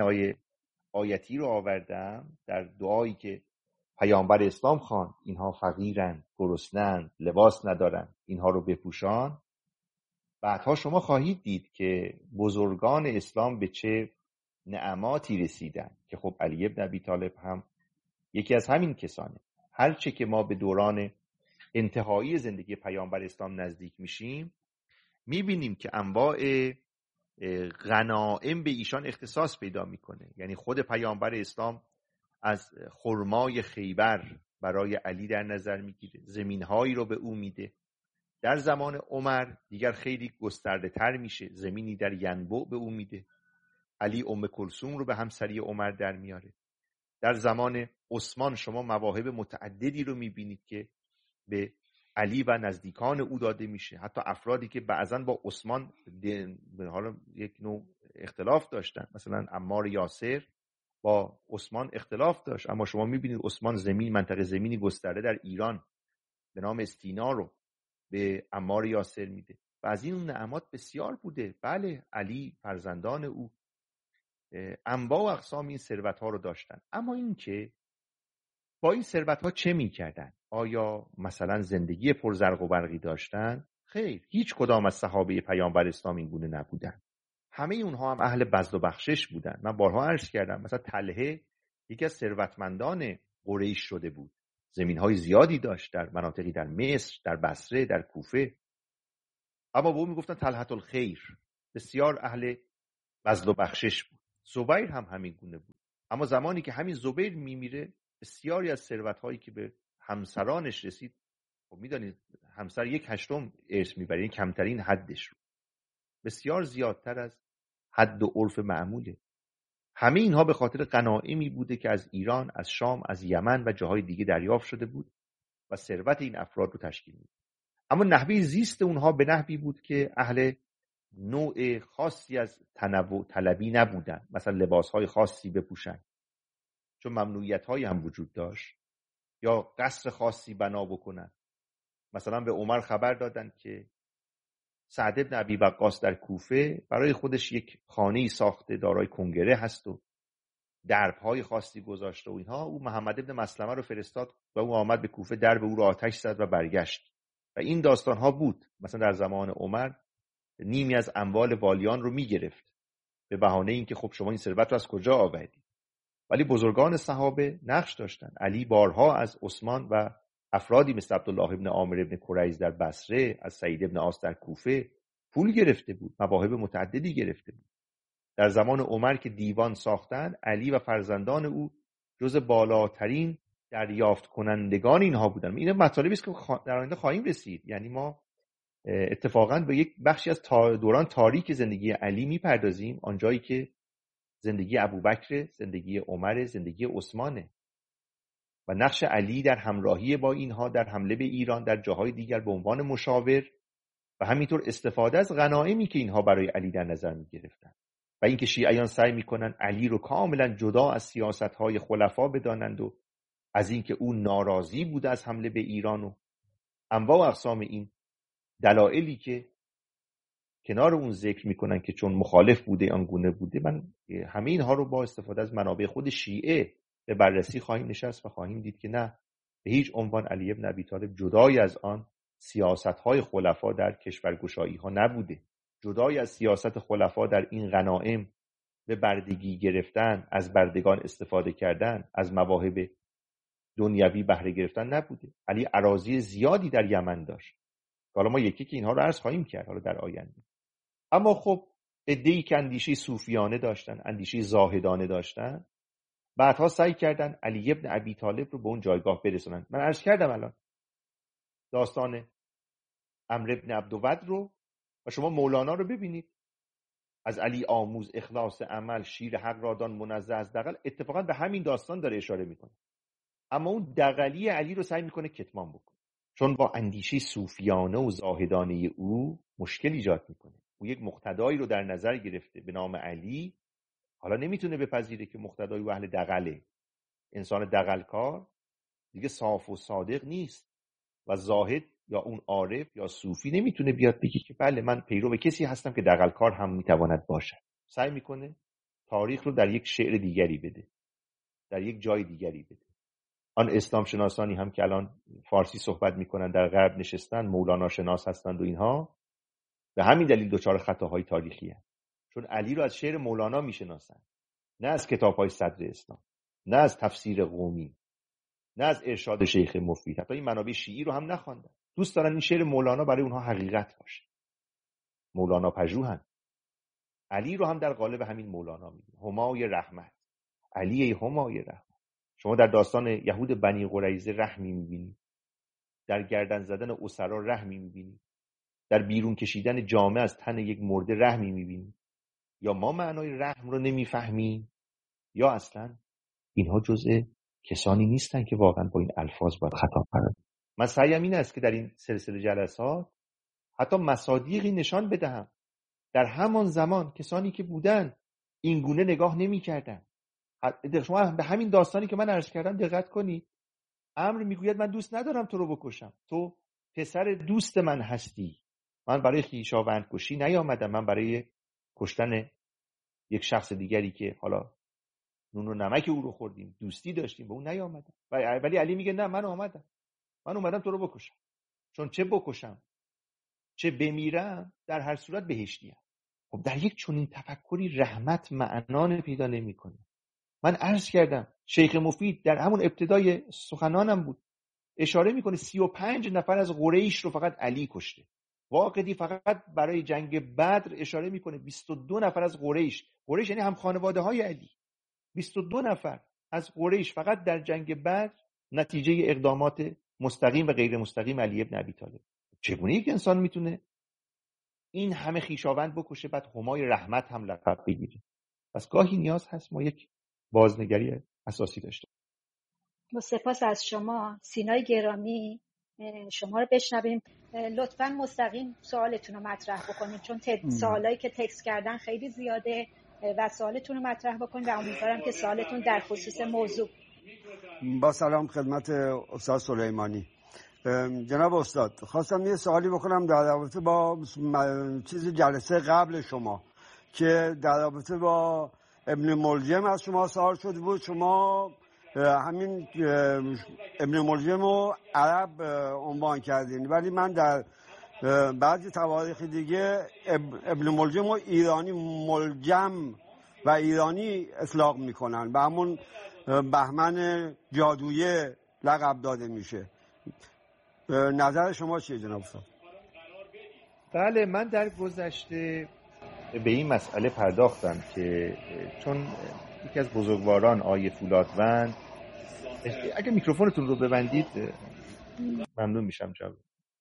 آیتی رو آوردم در دعایی که پیامبر اسلام خواند، اینها فقیرن، گرسنه‌اند، لباس ندارن، اینها رو بپوشان، بعدها شما خواهید دید که بزرگان اسلام به چه نعماتی رسیدن که خب علی ابن ابی طالب هم یکی از همین کسانه. هرچه که ما به دوران انتهایی زندگی پیامبر اسلام نزدیک میشیم، میبینیم که انواع غنائم به ایشان اختصاص پیدا میکنه. یعنی خود پیامبر اسلام از خرمای خیبر برای علی در نظر میگیره، زمینهایی رو به او میده. در زمان عمر دیگر خیلی گسترده تر میشه، زمینی در ینبع به او میده. علی ام کلثوم رو به همسری عمر در میاره. در زمان عثمان شما مواهب متعددی رو میبینید که به علی و نزدیکان او داده میشه. حتی افرادی که بعضاً با عثمان به حال یک نوع اختلاف داشتن، مثلا عمار یاسر با عثمان اختلاف داشت، اما شما میبینید عثمان منطقه زمینی گسترده در ایران به نام استینا رو به عمار یاسر میده و از این نعمات بسیار بوده. بله، علی فرزندان او انواع و اقسام این ثروت ها رو داشتن. اما این که با این ثروت ها چه میکردن؟ آیا مثلا زندگی پرزرق و برقی داشتن؟ خیر، هیچ کدام از صحابه پیامبر اسلام این گونه نبودن. همه اونها هم اهل بذل و بخشش بودن. من بارها عرض کردم مثلا طلحه یکی از ثروتمندان قریش شده بود، زمین‌های زیادی داشت در مناطقی در مصر، در بصره، در کوفه. اما به او میگفتن طلحة الخیر، بسیار اهل بذل و بخشش بود. زبیر هم همین گونه بود. اما زمانی که همین زبیر میمیره، بسیاری از ثروت‌هایی که به همسرانش رسید، خب میدونید همسر 1/8 ارث میبره، این کمترین حدش رو، بسیار زیادتر از حد و عرف معموله. همه اینها به خاطر غنایمی بوده که از ایران، از شام، از یمن و جاهای دیگه دریافت شده بود و ثروت این افراد رو تشکیل میده. اما نحوه زیست اونها به نحوی بود که اهل نوع خاصی از تنوع طلبی نبودن، مثلا لباسهای خاصی بپوشن چون ممنوعیت‌هایی هم وجود داشت، یا قصر خاصی بنا بکنن. مثلا به عمر خبر دادن که سعد بن ابی وقاص در کوفه برای خودش یک خانه‌ای ساخته دارای کنگره هست و درب‌های خاصی گذاشته و اینها. او محمد بن مسلمه رو فرستاد و او آمد به کوفه، درب او رو آتش زد و برگشت. و این داستان‌ها بود. مثلا در زمان عمر نیمی از اموال والیان رو می‌گرفت به بهانه اینکه خب شما این ثروت رو از کجا آوردید. ولی بزرگان صحابه نقش داشتن. علی بارها از عثمان و افرادی مثل عبدالله ابن عامر ابن کریز در بصره، از سعید ابن عاص در کوفه پول گرفته بود، مواهب متعددی گرفته بود. در زمان عمر که دیوان ساختن، علی و فرزندان او جز بالاترین دریافت کنندگان اینها بودن. این مطالبی است که در آینده خواهیم رسید. یعنی ما اتفاقاً به یک بخشی از دوران تاریک زندگی علی میپردازیم، آنجایی که زندگی ابوبکر، زندگی عمر، زندگی عثمانه و نقش علی در همراهی با اینها در حمله به ایران، در جاهای دیگر به عنوان مشاور و همینطور استفاده از غنایمی که اینها برای علی در نظر می‌گرفتن. و اینکه شیعیان سعی می‌کنن علی رو کاملا جدا از سیاست‌های خلفا بدانند و از اینکه او ناراضی بوده از حمله به ایران و انواع و اقسام این دلایلی که کنار اون ذکر میکنن که چون مخالف بوده آنگونه بوده. من همه اینها رو با استفاده از منابع خود شیعه به بررسی خواهیم نشست و خواهیم دید که نه، به هیچ عنوان علی بن ابی طالب جدای از آن سیاست‌های خلفا در کشورگشایی‌ها نبوده. جدای از سیاست خلفا در این غنایم به بردگی گرفتن، از بردگان استفاده کردن، از مواهب دنیوی بهره گرفتن نبوده. علی اراضی زیادی در یمن داشت. حالا ما یکی که اینها رو عرض خواهیم کرد حالا در آینده. اما خب عده‌ای که اندیشه صوفیانه داشتن، اندیشه زاهدانه داشتن، بعدها سعی کردن علی بن ابی طالب رو به اون جایگاه برسونن. من عرض کردم الان داستان عمرو بن عبدود رو و شما مولانا رو ببینید. از علی آموز اخلاص عمل، شیر حق را دان منزه از دغل. اتفاقا به همین داستان داره اشاره میکنه. اما اون دغلی علی رو سعی میکنه کتمان بکنه، چون با اندیشه صوفیانه و زاهدانه او مشکل ایجاد میکنه. او یک مقتدایی رو در نظر گرفته به نام علی، حالا نمیتونه بپذیره که مقتدای او اهل دغله. انسان دغلکار دیگه صاف و صادق نیست و زاهد یا اون عارف یا صوفی نمیتونه بیاد بگه که بله من پیرو کسی هستم که دغلکار هم میتواند باشد. سعی میکنه تاریخ رو در یک شعر دیگری بده، در یک جای دیگری بده. آن اسلام شناسانی هم که الان فارسی صحبت میکنن در غرب نشستن، مولانا شناس هستند و اینها، به همین دلیل دچار خطاهای تاریخی هستند. چون علی رو از شعر مولانا میشناسن، نه از کتاب‌های صدر اسلام، نه از تفسیر قومی، نه از ارشاد شیخ مفید. حتی این منابع شیعی رو هم نخواندن. دوست دارن این شعر مولانا برای اونها حقیقت باشه. مولانا پژوهن. علی رو هم در قالب همین مولانا میگه همای رحمت. علی ای همای رحمت. شما در داستان یهود بنی قریظه رحمی میبینید، در گردن زدن اسرا رحمی میبینید، در بیرون کشیدن جامه از تن یک مرده رحمی میبینید. یا ما معنای رحم رو نمیفهمیم یا اصلا اینها جزء کسانی نیستن که واقعا با این الفاظ باید خطاب کنند. من سعیم این است که در این سلسله جلسات حتی مصادیقی نشان بدهم. در همان زمان کسانی که بودن این گونه نگاه نمی کردن. شما به همین داستانی که من عرض کردم دقت کنید. عمرو میگوید من دوست ندارم تو رو بکشم، تو پسر دوست من هستی. من برای خویشاوند کشی نیامدم، من برای کشتن یک شخص دیگری که حالا نون و نمک او رو خوردیم، دوستی داشتیم، به اون نیامدم. ولی علی میگه نه، من اومدم تو رو بکشم. چون چه بکشم چه بمیرم در هر صورت بهشتیم. خب در یک چنین تفکری رحمت معنا پیدا نمیکنه. من عرض کردم شیخ مفید در همون ابتدای سخنانم بود اشاره میکنه 35 نفر از قریش رو فقط علی کشته. واقدی فقط برای جنگ بدر اشاره میکنه 22 نفر از قریش یعنی هم خانواده های علی، 22 نفر از قریش فقط در جنگ بدر نتیجه اقدامات مستقیم و غیر مستقیم علی ابن ابی طالب. چگونه یک انسان میتونه این همه خویشاوند بکشه بعد همای رحمت هم لقب بگیره؟ پس گاهی نیاز هست ما یک بازنگری اساسی داشته. با سپاس از شما سینای گرامی، شما رو بشنویم. لطفاً مستقیم سوالتون رو مطرح بکنید چون سوالایی که تکست کردن خیلی زیاده و سوالتون رو مطرح بکنید و امیدوارم که سوالتون در خصوص موضوع. با سلام خدمت استاد سلیمانی. جناب استاد، خواستم یه سوالی بکنم در رابطه با چیز جلسه قبل شما که در رابطه با ابن ملجم از شما سوال شده بود. شما همین ابن ملجم رو عرب عنوان کردین، ولی من در بعضی تواریخ دیگه ابن ملجم رو ایرانی ملجم و ایرانی اطلاق میکنن و همون بهمن جادویه لقب داده میشه. نظر شما چیه جناب استاد؟ بله، من در گذشته به این مسئله پرداختم که چون یکی از بزرگواران آیه فولادوند، اگه میکروفونتون رو ببندید ممنون میشم جناب.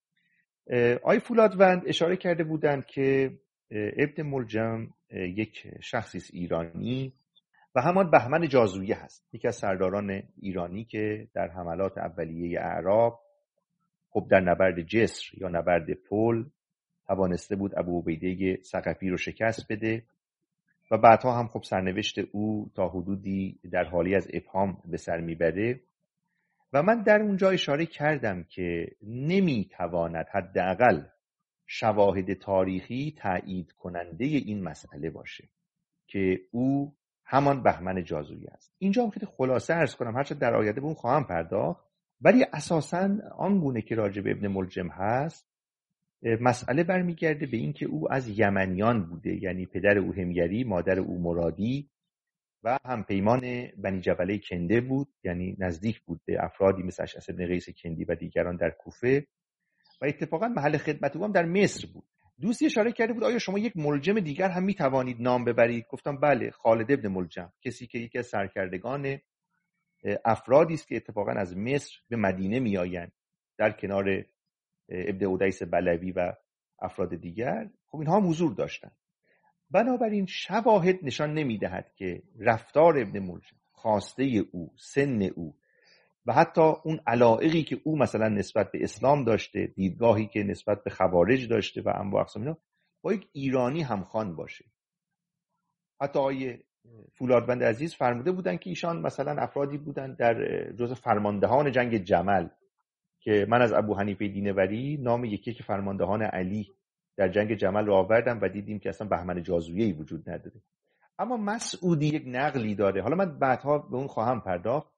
آیه فولادوند اشاره کرده بودند که ابن ملجم یک شخصی ایرانی و همان بهمن جازویه هست، یکی از سرداران ایرانی که در حملات اولیه اعراب خب در نبرد جسر یا نبرد پل توانسته بود ابو عبیده ثقفی رو شکست بده و بعدها هم خب سرنوشت او تا حدودی در حالی از ابهام به سر میبره و من در اونجا اشاره کردم که نمیتواند حداقل شواهد تاریخی تایید کننده این مسئله باشه که او همان بهمن جازویی است. اینجا هم خیلی خلاصه عرض کنم، هرچند در آینده به اون خواهم پرداخت، ولی اساساً آنگونه که راجع به ابن ملجم هست مسئله برمیگرده به این که او از یمنیان بوده، یعنی پدر او حمیری، مادر او مرادی و همپیمان بنی جبله کنده بود، یعنی نزدیک بود به افرادی مثل اشعث بن قیس کندی و دیگران در کوفه و اتفاقا محل خدمت او هم در مصر بود. دوستی اشاره کرده بود آیا شما یک ملجم دیگر هم میتوانید نام ببرید؟ گفتم بله، خالد ابن ملجم، کسی که یکی از سرکردگان افرادی است که اتفاقا از مصر به مدینه میآیند در کنار ابن اودیس بلوی و افراد دیگر. خب اینها هم حضور داشتند. بنابراین شواهد نشان نمیدهد که رفتار ابن ملجم، خواسته او، سن او و حتی اون علایقی که او مثلا نسبت به اسلام داشته، دیدگاهی که نسبت به خوارج داشته و انواع اقسام اینا، با یک ایرانی همخوان باشه. حتی آیه فولادوند عزیز فرموده بودن که ایشان مثلا افرادی بودن در جزء فرماندهان جنگ جمل که من از ابو حنیفه دینوری نام یکی که فرماندهان علی در جنگ جمل رو آوردم و دیدیم که اصلا بهمن جازویه‌ای وجود نداره. اما مسعودی یک نقلی داره، حالا من بعدها به اون خواهم پرداخت،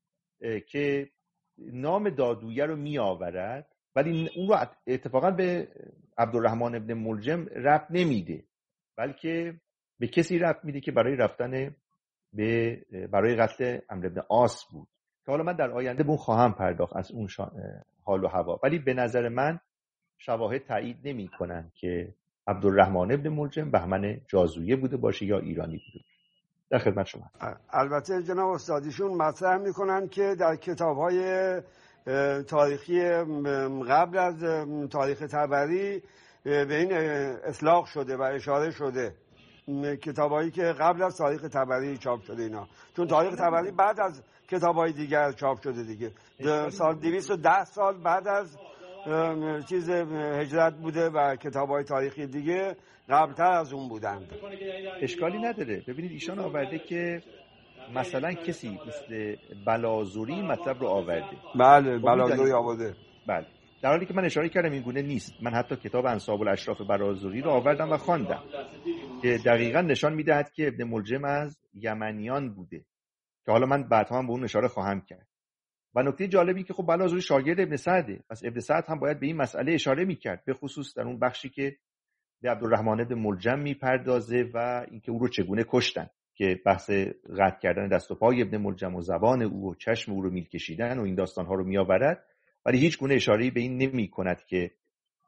که نام دادویه رو می آورد ولی اون رو اتفاقا به عبدالرحمن ابن ملجم ربط نمیده، بلکه به کسی ربط میده که برای رفتن برای قتل عمرو بن عاص بود که حالا من در آینده به اون خواهم پرداخت از اون حال و هوا. ولی به نظر من شواهد تایید نمی کنن که عبدالرحمن ابن ملجم بهمن جازویه بوده باشه یا ایرانی بوده. در خدمت شما. البته جناب استادیشون مطرح میکنن که در کتاب‌های تاریخی قبل از تاریخ طبری به این اطلاق شده و اشاره شده، کتابایی که قبل از تاریخ طبری چاپ شده اینا، چون تاریخ طبری بعد از کتابای دیگر چاپ شده دیگه، سال 210 سال بعد از چیز هجرت بوده و کتابای تاریخی دیگه قبلتر از اون بودند. اشکالی نداره. ببینید ایشان آورده که مثلا کسی مثل بلازوری مطلب رو آورده. بله، بلازوری آورده. بله، در حالی که من اشاره کردم این گونه نیست. من حتی کتاب انساب الاشراف بلازوری رو آوردم و خواندم که دقیقاً نشان میدهد که ابن ملجم از یمنیان بوده که حالا من بعدها هم به اون اشاره خواهم کرد. و نکته جالبی که خب بلازوری شاگرد ابن سعده، پس ابن سعد هم باید به این مسئله اشاره میکرد، به خصوص در اون بخشی که به عبدالرحمن ابن ملجم میپردازه و اینکه او رو چگونه کشتن، که بحث قطع کردن دست و پای ابن ملجم و زبان او و چشم او رو میل کشیدن و این داستانها رو میآورد، ولی هیچ گونه اشاره‌ای به این نمیکند که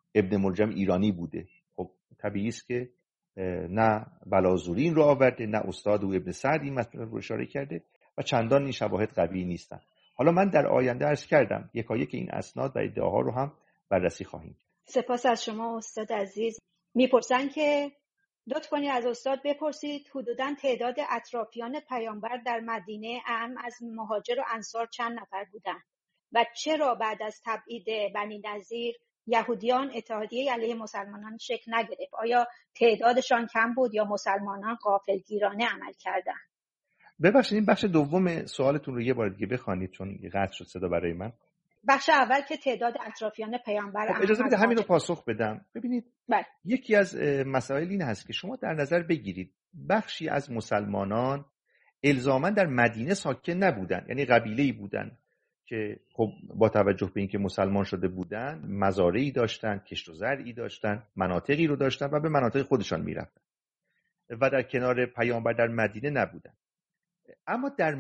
ابن ملجم ایرانی بوده. خب طبیعی است که نه بلازوری این رو آورده، نه استاد او ابن سعد این مطلب رو اشاره کرده و چندان این شواهد قوی نیستن. حالا من در آینده عرض کردم یکایک این اسناد و ادعاها رو هم بررسی خواهیم. سپاس از شما استاد عزیز. میپرسن که لطف کنید از استاد بپرسید حدوداً تعداد اطرافیان پیامبر در مدینه اعم از مهاجر و انصار چند نفر بودند و چرا بعد از تبعید بنی نضیر یهودیان اتحادیه علیه مسلمانان شکل نگرفت؟ آیا تعدادشان کم بود یا مسلمانان غافلگیرانه عمل کردند؟ ببخشید این بخش دوم سوالتون رو یه بار دیگه بخوانید چون قطع شد صدا برای من. بخش اول که تعداد اطرافیان پیامبر خب اجازه بده همین رو پاسخ بدم. ببینید بله. یکی از مسائل این هست که شما در نظر بگیرید بخشی از مسلمانان الزاما در مدینه ساکن نبودن، یعنی قبیله‌ای بودن که خب با توجه به اینکه مسلمان شده بودن مزارعی داشتن، کشت و زرعی داشتن، مناطقی رو داشتن و به مناطق خودشان میرفتن و در کنار پیامبر در مدینه نبودن. اما در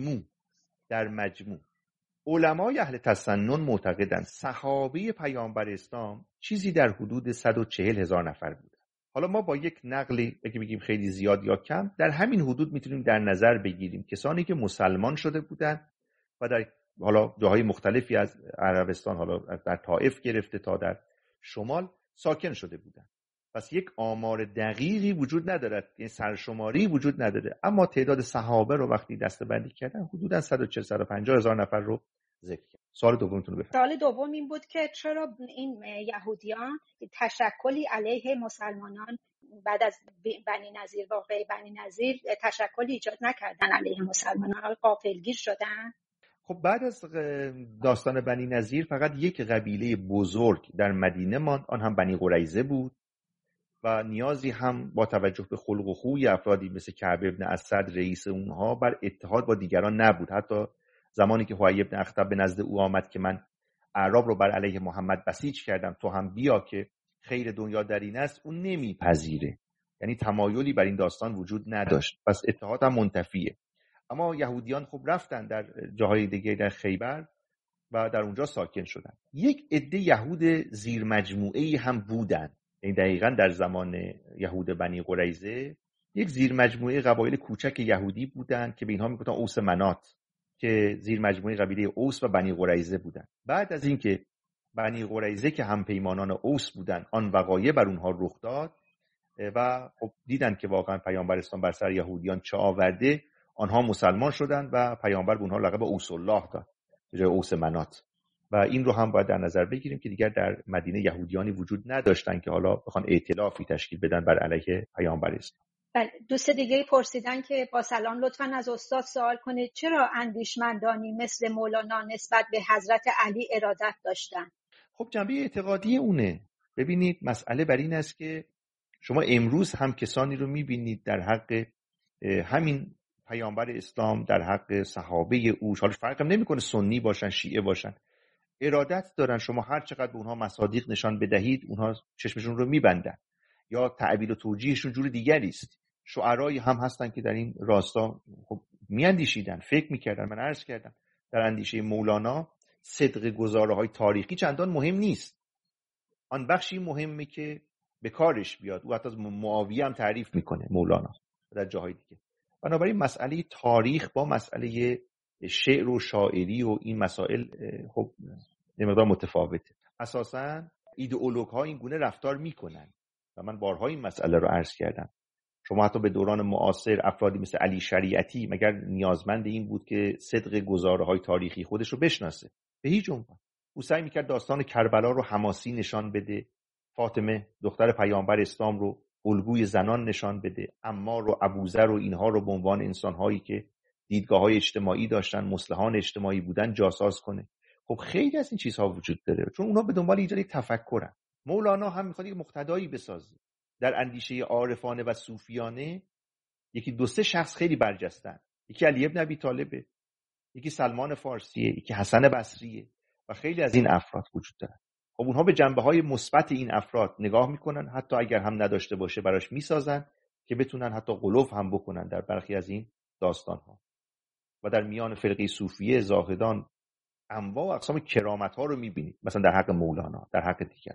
مجموع علمای اهل تسنن معتقدند صحابه پیامبر اسلام چیزی در حدود 140,000 نفر بودند. حالا ما با یک نقلی اگه بگیم خیلی زیاد یا کم در همین حدود میتونیم در نظر بگیریم کسانی که مسلمان شده بودند و در حالا جاهای مختلفی از عربستان، حالا در طائف گرفته تا در شمال ساکن شده بودند. پس یک آمار دقیقی وجود ندارد، یعنی سرشماری وجود نداره، اما تعداد صحابه رو وقتی دسته‌بندی کردن حدوداً 140,000-150,000 نفر رو ذکر کرد. سوال دومتون رو بفرمایید. سوال دوم این بود که چرا این یهودیان تشکلی علیه مسلمانان بعد از بنی نضیر، واقعه بنی نضیر، تشکلی ایجاد نکردن علیه مسلمانان، غافلگیر شدن؟ خب بعد از داستان بنی نضیر فقط یک قبیله بزرگ در مدینه ماند، آن هم بنی قریظه بود و نیازی هم با توجه به خلق و خوی افرادی مثل کعب ابن اسد رئیس اونها بر اتحاد با دیگران نبود. حتی زمانی که حوی ابن اخطب به نزد او آمد که من اعراب رو بر علیه محمد بسیج کردم تو هم بیا که خیر دنیا در این است، اون نمیپذیره، یعنی تمایلی بر این داستان وجود نداشت، پس اتحاد هم منتفیه. اما یهودیان خب رفتن در جاهای دیگه در خیبر و در اونجا ساکن شدن. یک عده یهود زیر مجموعه‌ای هم بودن، یعنی دقیقاً در زمان یهود بنی قریظه یک زیر مجموعه قبایل کوچک یهودی بودن که به اینها میگفتن اوس منات، که زیر مجموعه قبیله اوس و بنی قریظه بودن. بعد از اینکه بنی قریظه که هم پیمانان اوس بودن آن وقایع بر اونها رخ داد و خب دیدن که واقعا پیامبر اسلام بر سر یهودیان چه آورده، آنها مسلمان شدند و پیامبر به اونها لقب اوس الله داد به جای اوس منات. و این رو هم باید در نظر بگیریم که دیگر در مدینه یهودیانی وجود نداشتن که حالا بخوان ائتلافی تشکیل بدن بر علیه پیامبر اسلام. بله. دوست دیگه پرسیدن که با سلام لطفاً از استاد سوال کنید چرا اندیشمندانی مثل مولانا نسبت به حضرت علی ارادت داشتن؟ خب جنبه اعتقادی اونه. ببینید مسئله بر این است که شما امروز هم کسانی رو میبینید در حق همین پیامبر اسلام، در حق صحابه او، حالا فرق هم نمیکنه سنی باشن شیعه باشن، ارادت دارن. شما هر چقدر به اونها مصادیق نشان بدهید اونها چشمشون رو میبندن یا تعبیر و توجیهشون جور دیگری است. شعرایی هم هستن که در این راستا خب میاندیشیدن، فکر میکردن. من عرض کردم در اندیشه مولانا صدق گزاره‌های تاریخی چندان مهم نیست، آن بخشی مهمه که به کارش بیاد. او حتی از معاویه هم تعریف میکنه مولانا در جاهای دیگه. بنابراین مسئله تاریخ با مسئله شعر و شاعری و این مسائل خب نمقدار متفاوته. اساساً ایدئولوگ‌ها این گونه رفتار میکنن و من بارها این مسئله رو عرض کردم. شما حتی به دوران معاصر افرادی مثل علی شریعتی مگر نیازمند این بود که صدق گزاره‌های تاریخی خودش رو بشناسه؟ به هیچ عنوان. او سعی میکرد داستان کربلا رو حماسی نشان بده، فاطمه دختر پیامبر اسلام رو الگوی زنان نشان بده، عمار و ابوذر و اینها رو به عنوان انسان‌هایی که دیدگاه‌های اجتماعی داشتن، مصلحان اجتماعی بودن جاساز کنه. خب خیلی از این چیزها وجود داره چون اونها به دنبال ایجاد یک تفکرن. مولانا هم میخواد یک مقتدایی بسازه. در اندیشه عارفانه و صوفیانه یکی دو سه شخص خیلی برجستن. یکی علی ابن ابی طالبه، یکی سلمان فارسیه، یکی حسن بصریه و خیلی از این افراد وجود دارن. خب اونها به جنبه‌های مثبت این افراد نگاه میکنن، حتی اگر هم نداشته باشه براش میسازن که بتونن حتی غلو هم بکنن در برخی از این داستان‌ها. و در میان فرقه صوفیه زاهدان انواع و اقسام کرامت‌ها رو می‌بینید، مثلا در حق مولانا، در حق دیگران.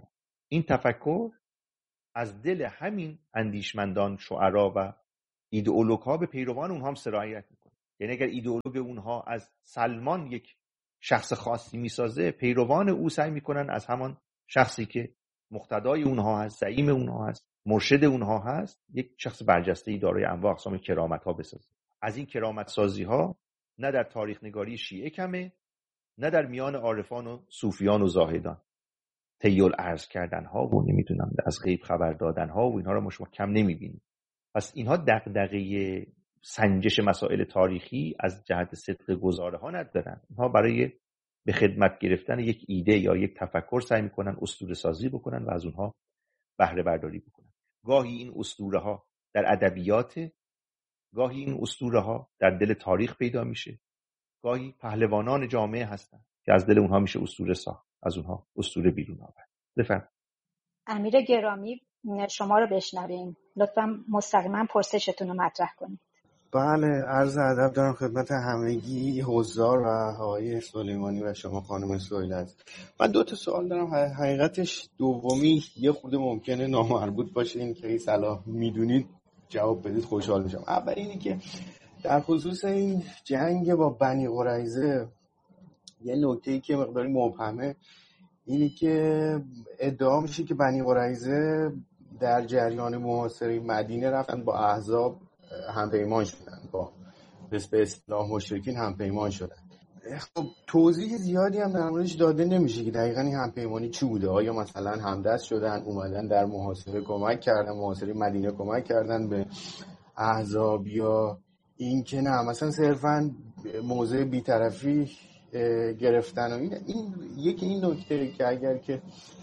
این تفکر از دل همین اندیشمندان، شعرا و ایدئولوگ ها به پیروان اونها هم سرایت میکنه. یعنی اگر ایدئولوگ اونها از سلمان یک شخص خاصی میسازه، پیروان او سعی میکنن از همان شخصی که مقتدای اونها هست، زعیم اونها هست، مرشد اونها هست، یک شخص برجسته‌ای دارای انواع اقسام کرامت ها بسازه. از این کرامت سازی ها نه در تاریخ نگاری شیعه کمه، نه در میان عارفان و صوفیان و زاهدان. تیل عرض کردن ها و نمیدونم از غیب خبر دادن ها و اینها رو ما شما کم نمیبینیم. پس اینها دغدغه سنجش مسائل تاریخی از جهت صدق گزاره ها ندارن. اینها برای به خدمت گرفتن یک ایده یا یک تفکر سعی میکنن اسطوره سازی بکنن و از اونها بهره برداری بکنن. گاهی این اسطوره ها در ادبیات، گاهی این اسطوره ها در دل تاریخ پیدا میشه، گاهی پهلوانان جامعه هستن که از دل اونها میشه اسطوره ساخت، از اونها اسطوره بیرون آورد. بفرمایید. امیر گرامی، شما رو بشنویم. لطفا مستقیما پرسشتون رو مطرح کنید. بله، عرض ادب دارم خدمت همگی حضار و آقای سلیمانی و شما خانم سهیلت. من 2 تا سوال دارم. حقیقتش دومی یه خورده ممکنه نامربوط باشه، این که صلاح میدونید جواب بدید خوشحال میشم. اول اینه که در خصوص این جنگ با بنی قریظه یه نکته‌ای که مقداری مبهمه اینه که ادعا میشه که بنی قریظه در جریان محاصره مدینه رفتن با احزاب همپیمان شدن، با به اصطلاح مشرکین همپیمان شدن. خب توضیح زیادی هم در موردش داده نمیشه که دقیقاً این همپیمانی چی بوده. آیا مثلا همدست شدن، اومدن در محاصره کمک کردن، محاصره مدینه کمک کردن به احزاب، یا این که نه مثلا صرفاً موضع بی‌طرفی گرفتن. و این یکی این نکته که اگر که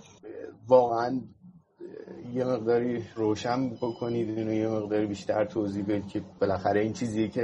واقعاً یه مقداری روشن بکنید اینو، یه مقداری بیشتر توضیح بدید که بالاخره این چیزیه که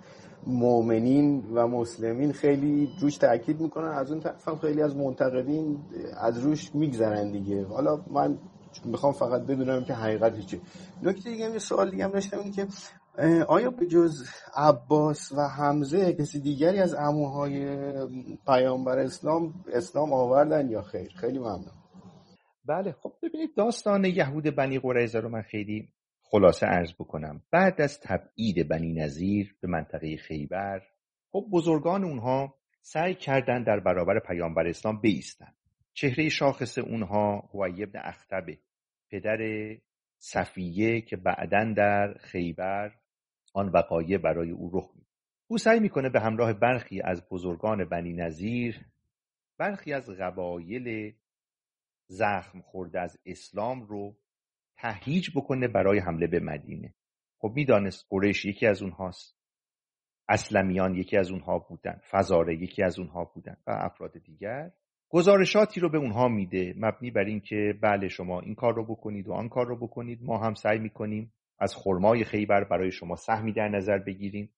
مؤمنین و مسلمین خیلی روش تاکید میکنن، از اون طرف هم خیلی از منتقدین از روش میگذرن دیگه. حالا من میخوام فقط بدونم که حقیقتش چیه. نکته دیگه، یه سوال دیگه هم داشتم، این که آیا به جز عباس و حمزه کسی دیگری از عموهای پیامبر اسلام آوردن یا خیر؟ خیلی ممنون. بله، خب ببینید داستان یهود بنی قریظه رو من خیلی خلاصه عرض بکنم. بعد از تبعید بنی نضیر به منطقه خیبر، خب بزرگان اونها سعی کردن در برابر پیامبر اسلام بایستن. چهره شاخص اونها حوی بن اخطب، پدر صفیه که بعداً در خیبر آن وقایع برای او رخ میده. او سعی میکنه به همراه برخی از بزرگان بنی نضیر برخی از قبایل زخم خورده از اسلام رو تهییج بکنه برای حمله به مدینه. خب میدانست قریش یکی از اونهاست، اسلمیان یکی از اونها بودن، فزاره یکی از اونها بودن و افراد دیگر. گزارشاتی رو به اونها میده مبنی بر این که بله شما این کار رو بکنید و آن کار رو بکنید، ما هم سعی میکنیم از خرمای خیبر برای شما سهمی در نظر بگیریم.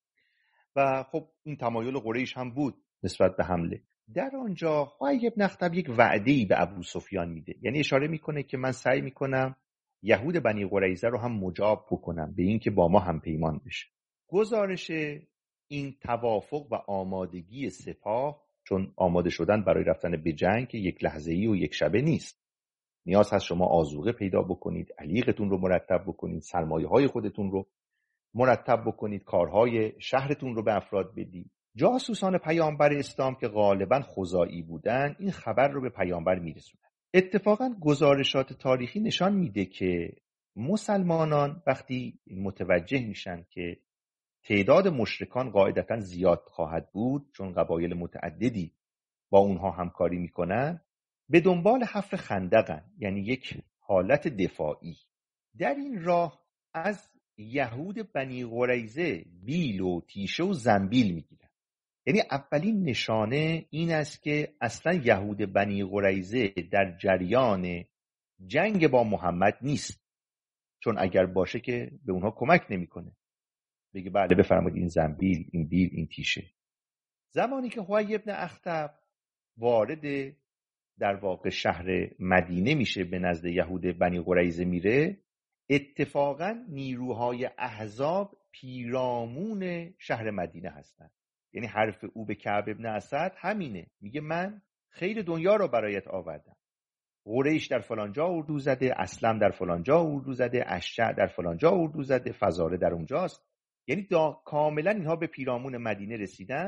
و خب این تمایل قریش هم بود نسبت به حمله. در آنجا حوی بن اخطب یک وعده‌ای به ابو سفیان میده، یعنی اشاره میکنه که من سعی میکنم یهود بنی قریظه رو هم مجاب بکنم به این که با ما هم پیمان بشه. گزارش این توافق و آمادگی سپاه، چون آماده شدن برای رفتن به جنگ که یک لحظه‌ای و یک شبه نیست، نیاز هست شما آذوقه پیدا بکنید، علیقتون رو مرتب بکنید، سرمایه‌های خودتون رو مرتب بکنید، کارهای شهرتون رو به افراد بدید. جاسوسان پیامبر اسلام که غالباً خزاعی بودن این خبر رو به پیامبر میرسونن. اتفاقاً گزارشات تاریخی نشان میده که مسلمانان وقتی متوجه میشن که تعداد مشرکان قاعدتاً زیاد خواهد بود، چون قبایل متعددی با اونها همکاری میکنن، به دنبال حفر خندقن، یعنی یک حالت دفاعی. در این راه از یهود بنی قریظه بیل و تیشه و زنبیل میگیرن. یعنی اولین نشانه این است که اصلا یهود بنی قریظه در جریان جنگ با محمد نیست، چون اگر باشه که به اونها کمک نمیکنه، بگه بله بفرمایید این زنبیل، این بیل، این تیشه. زمانی که حوی بن اخطب وارد در واقع شهر مدینه میشه، به نزد یهود بنی قریظه میره، اتفاقا نیروهای احزاب پیرامون شهر مدینه هستن. یعنی حرف او به کعب ابن اسد همینه، میگه من خیر دنیا رو برایت آوردم، قریش در فلانجا اردو زده، اسلم در فلانجا اردو زده، اشجع در فلانجا اردو زده، فضاله در اونجاست. یعنی کاملا اینها به پیرامون مدینه رسیدن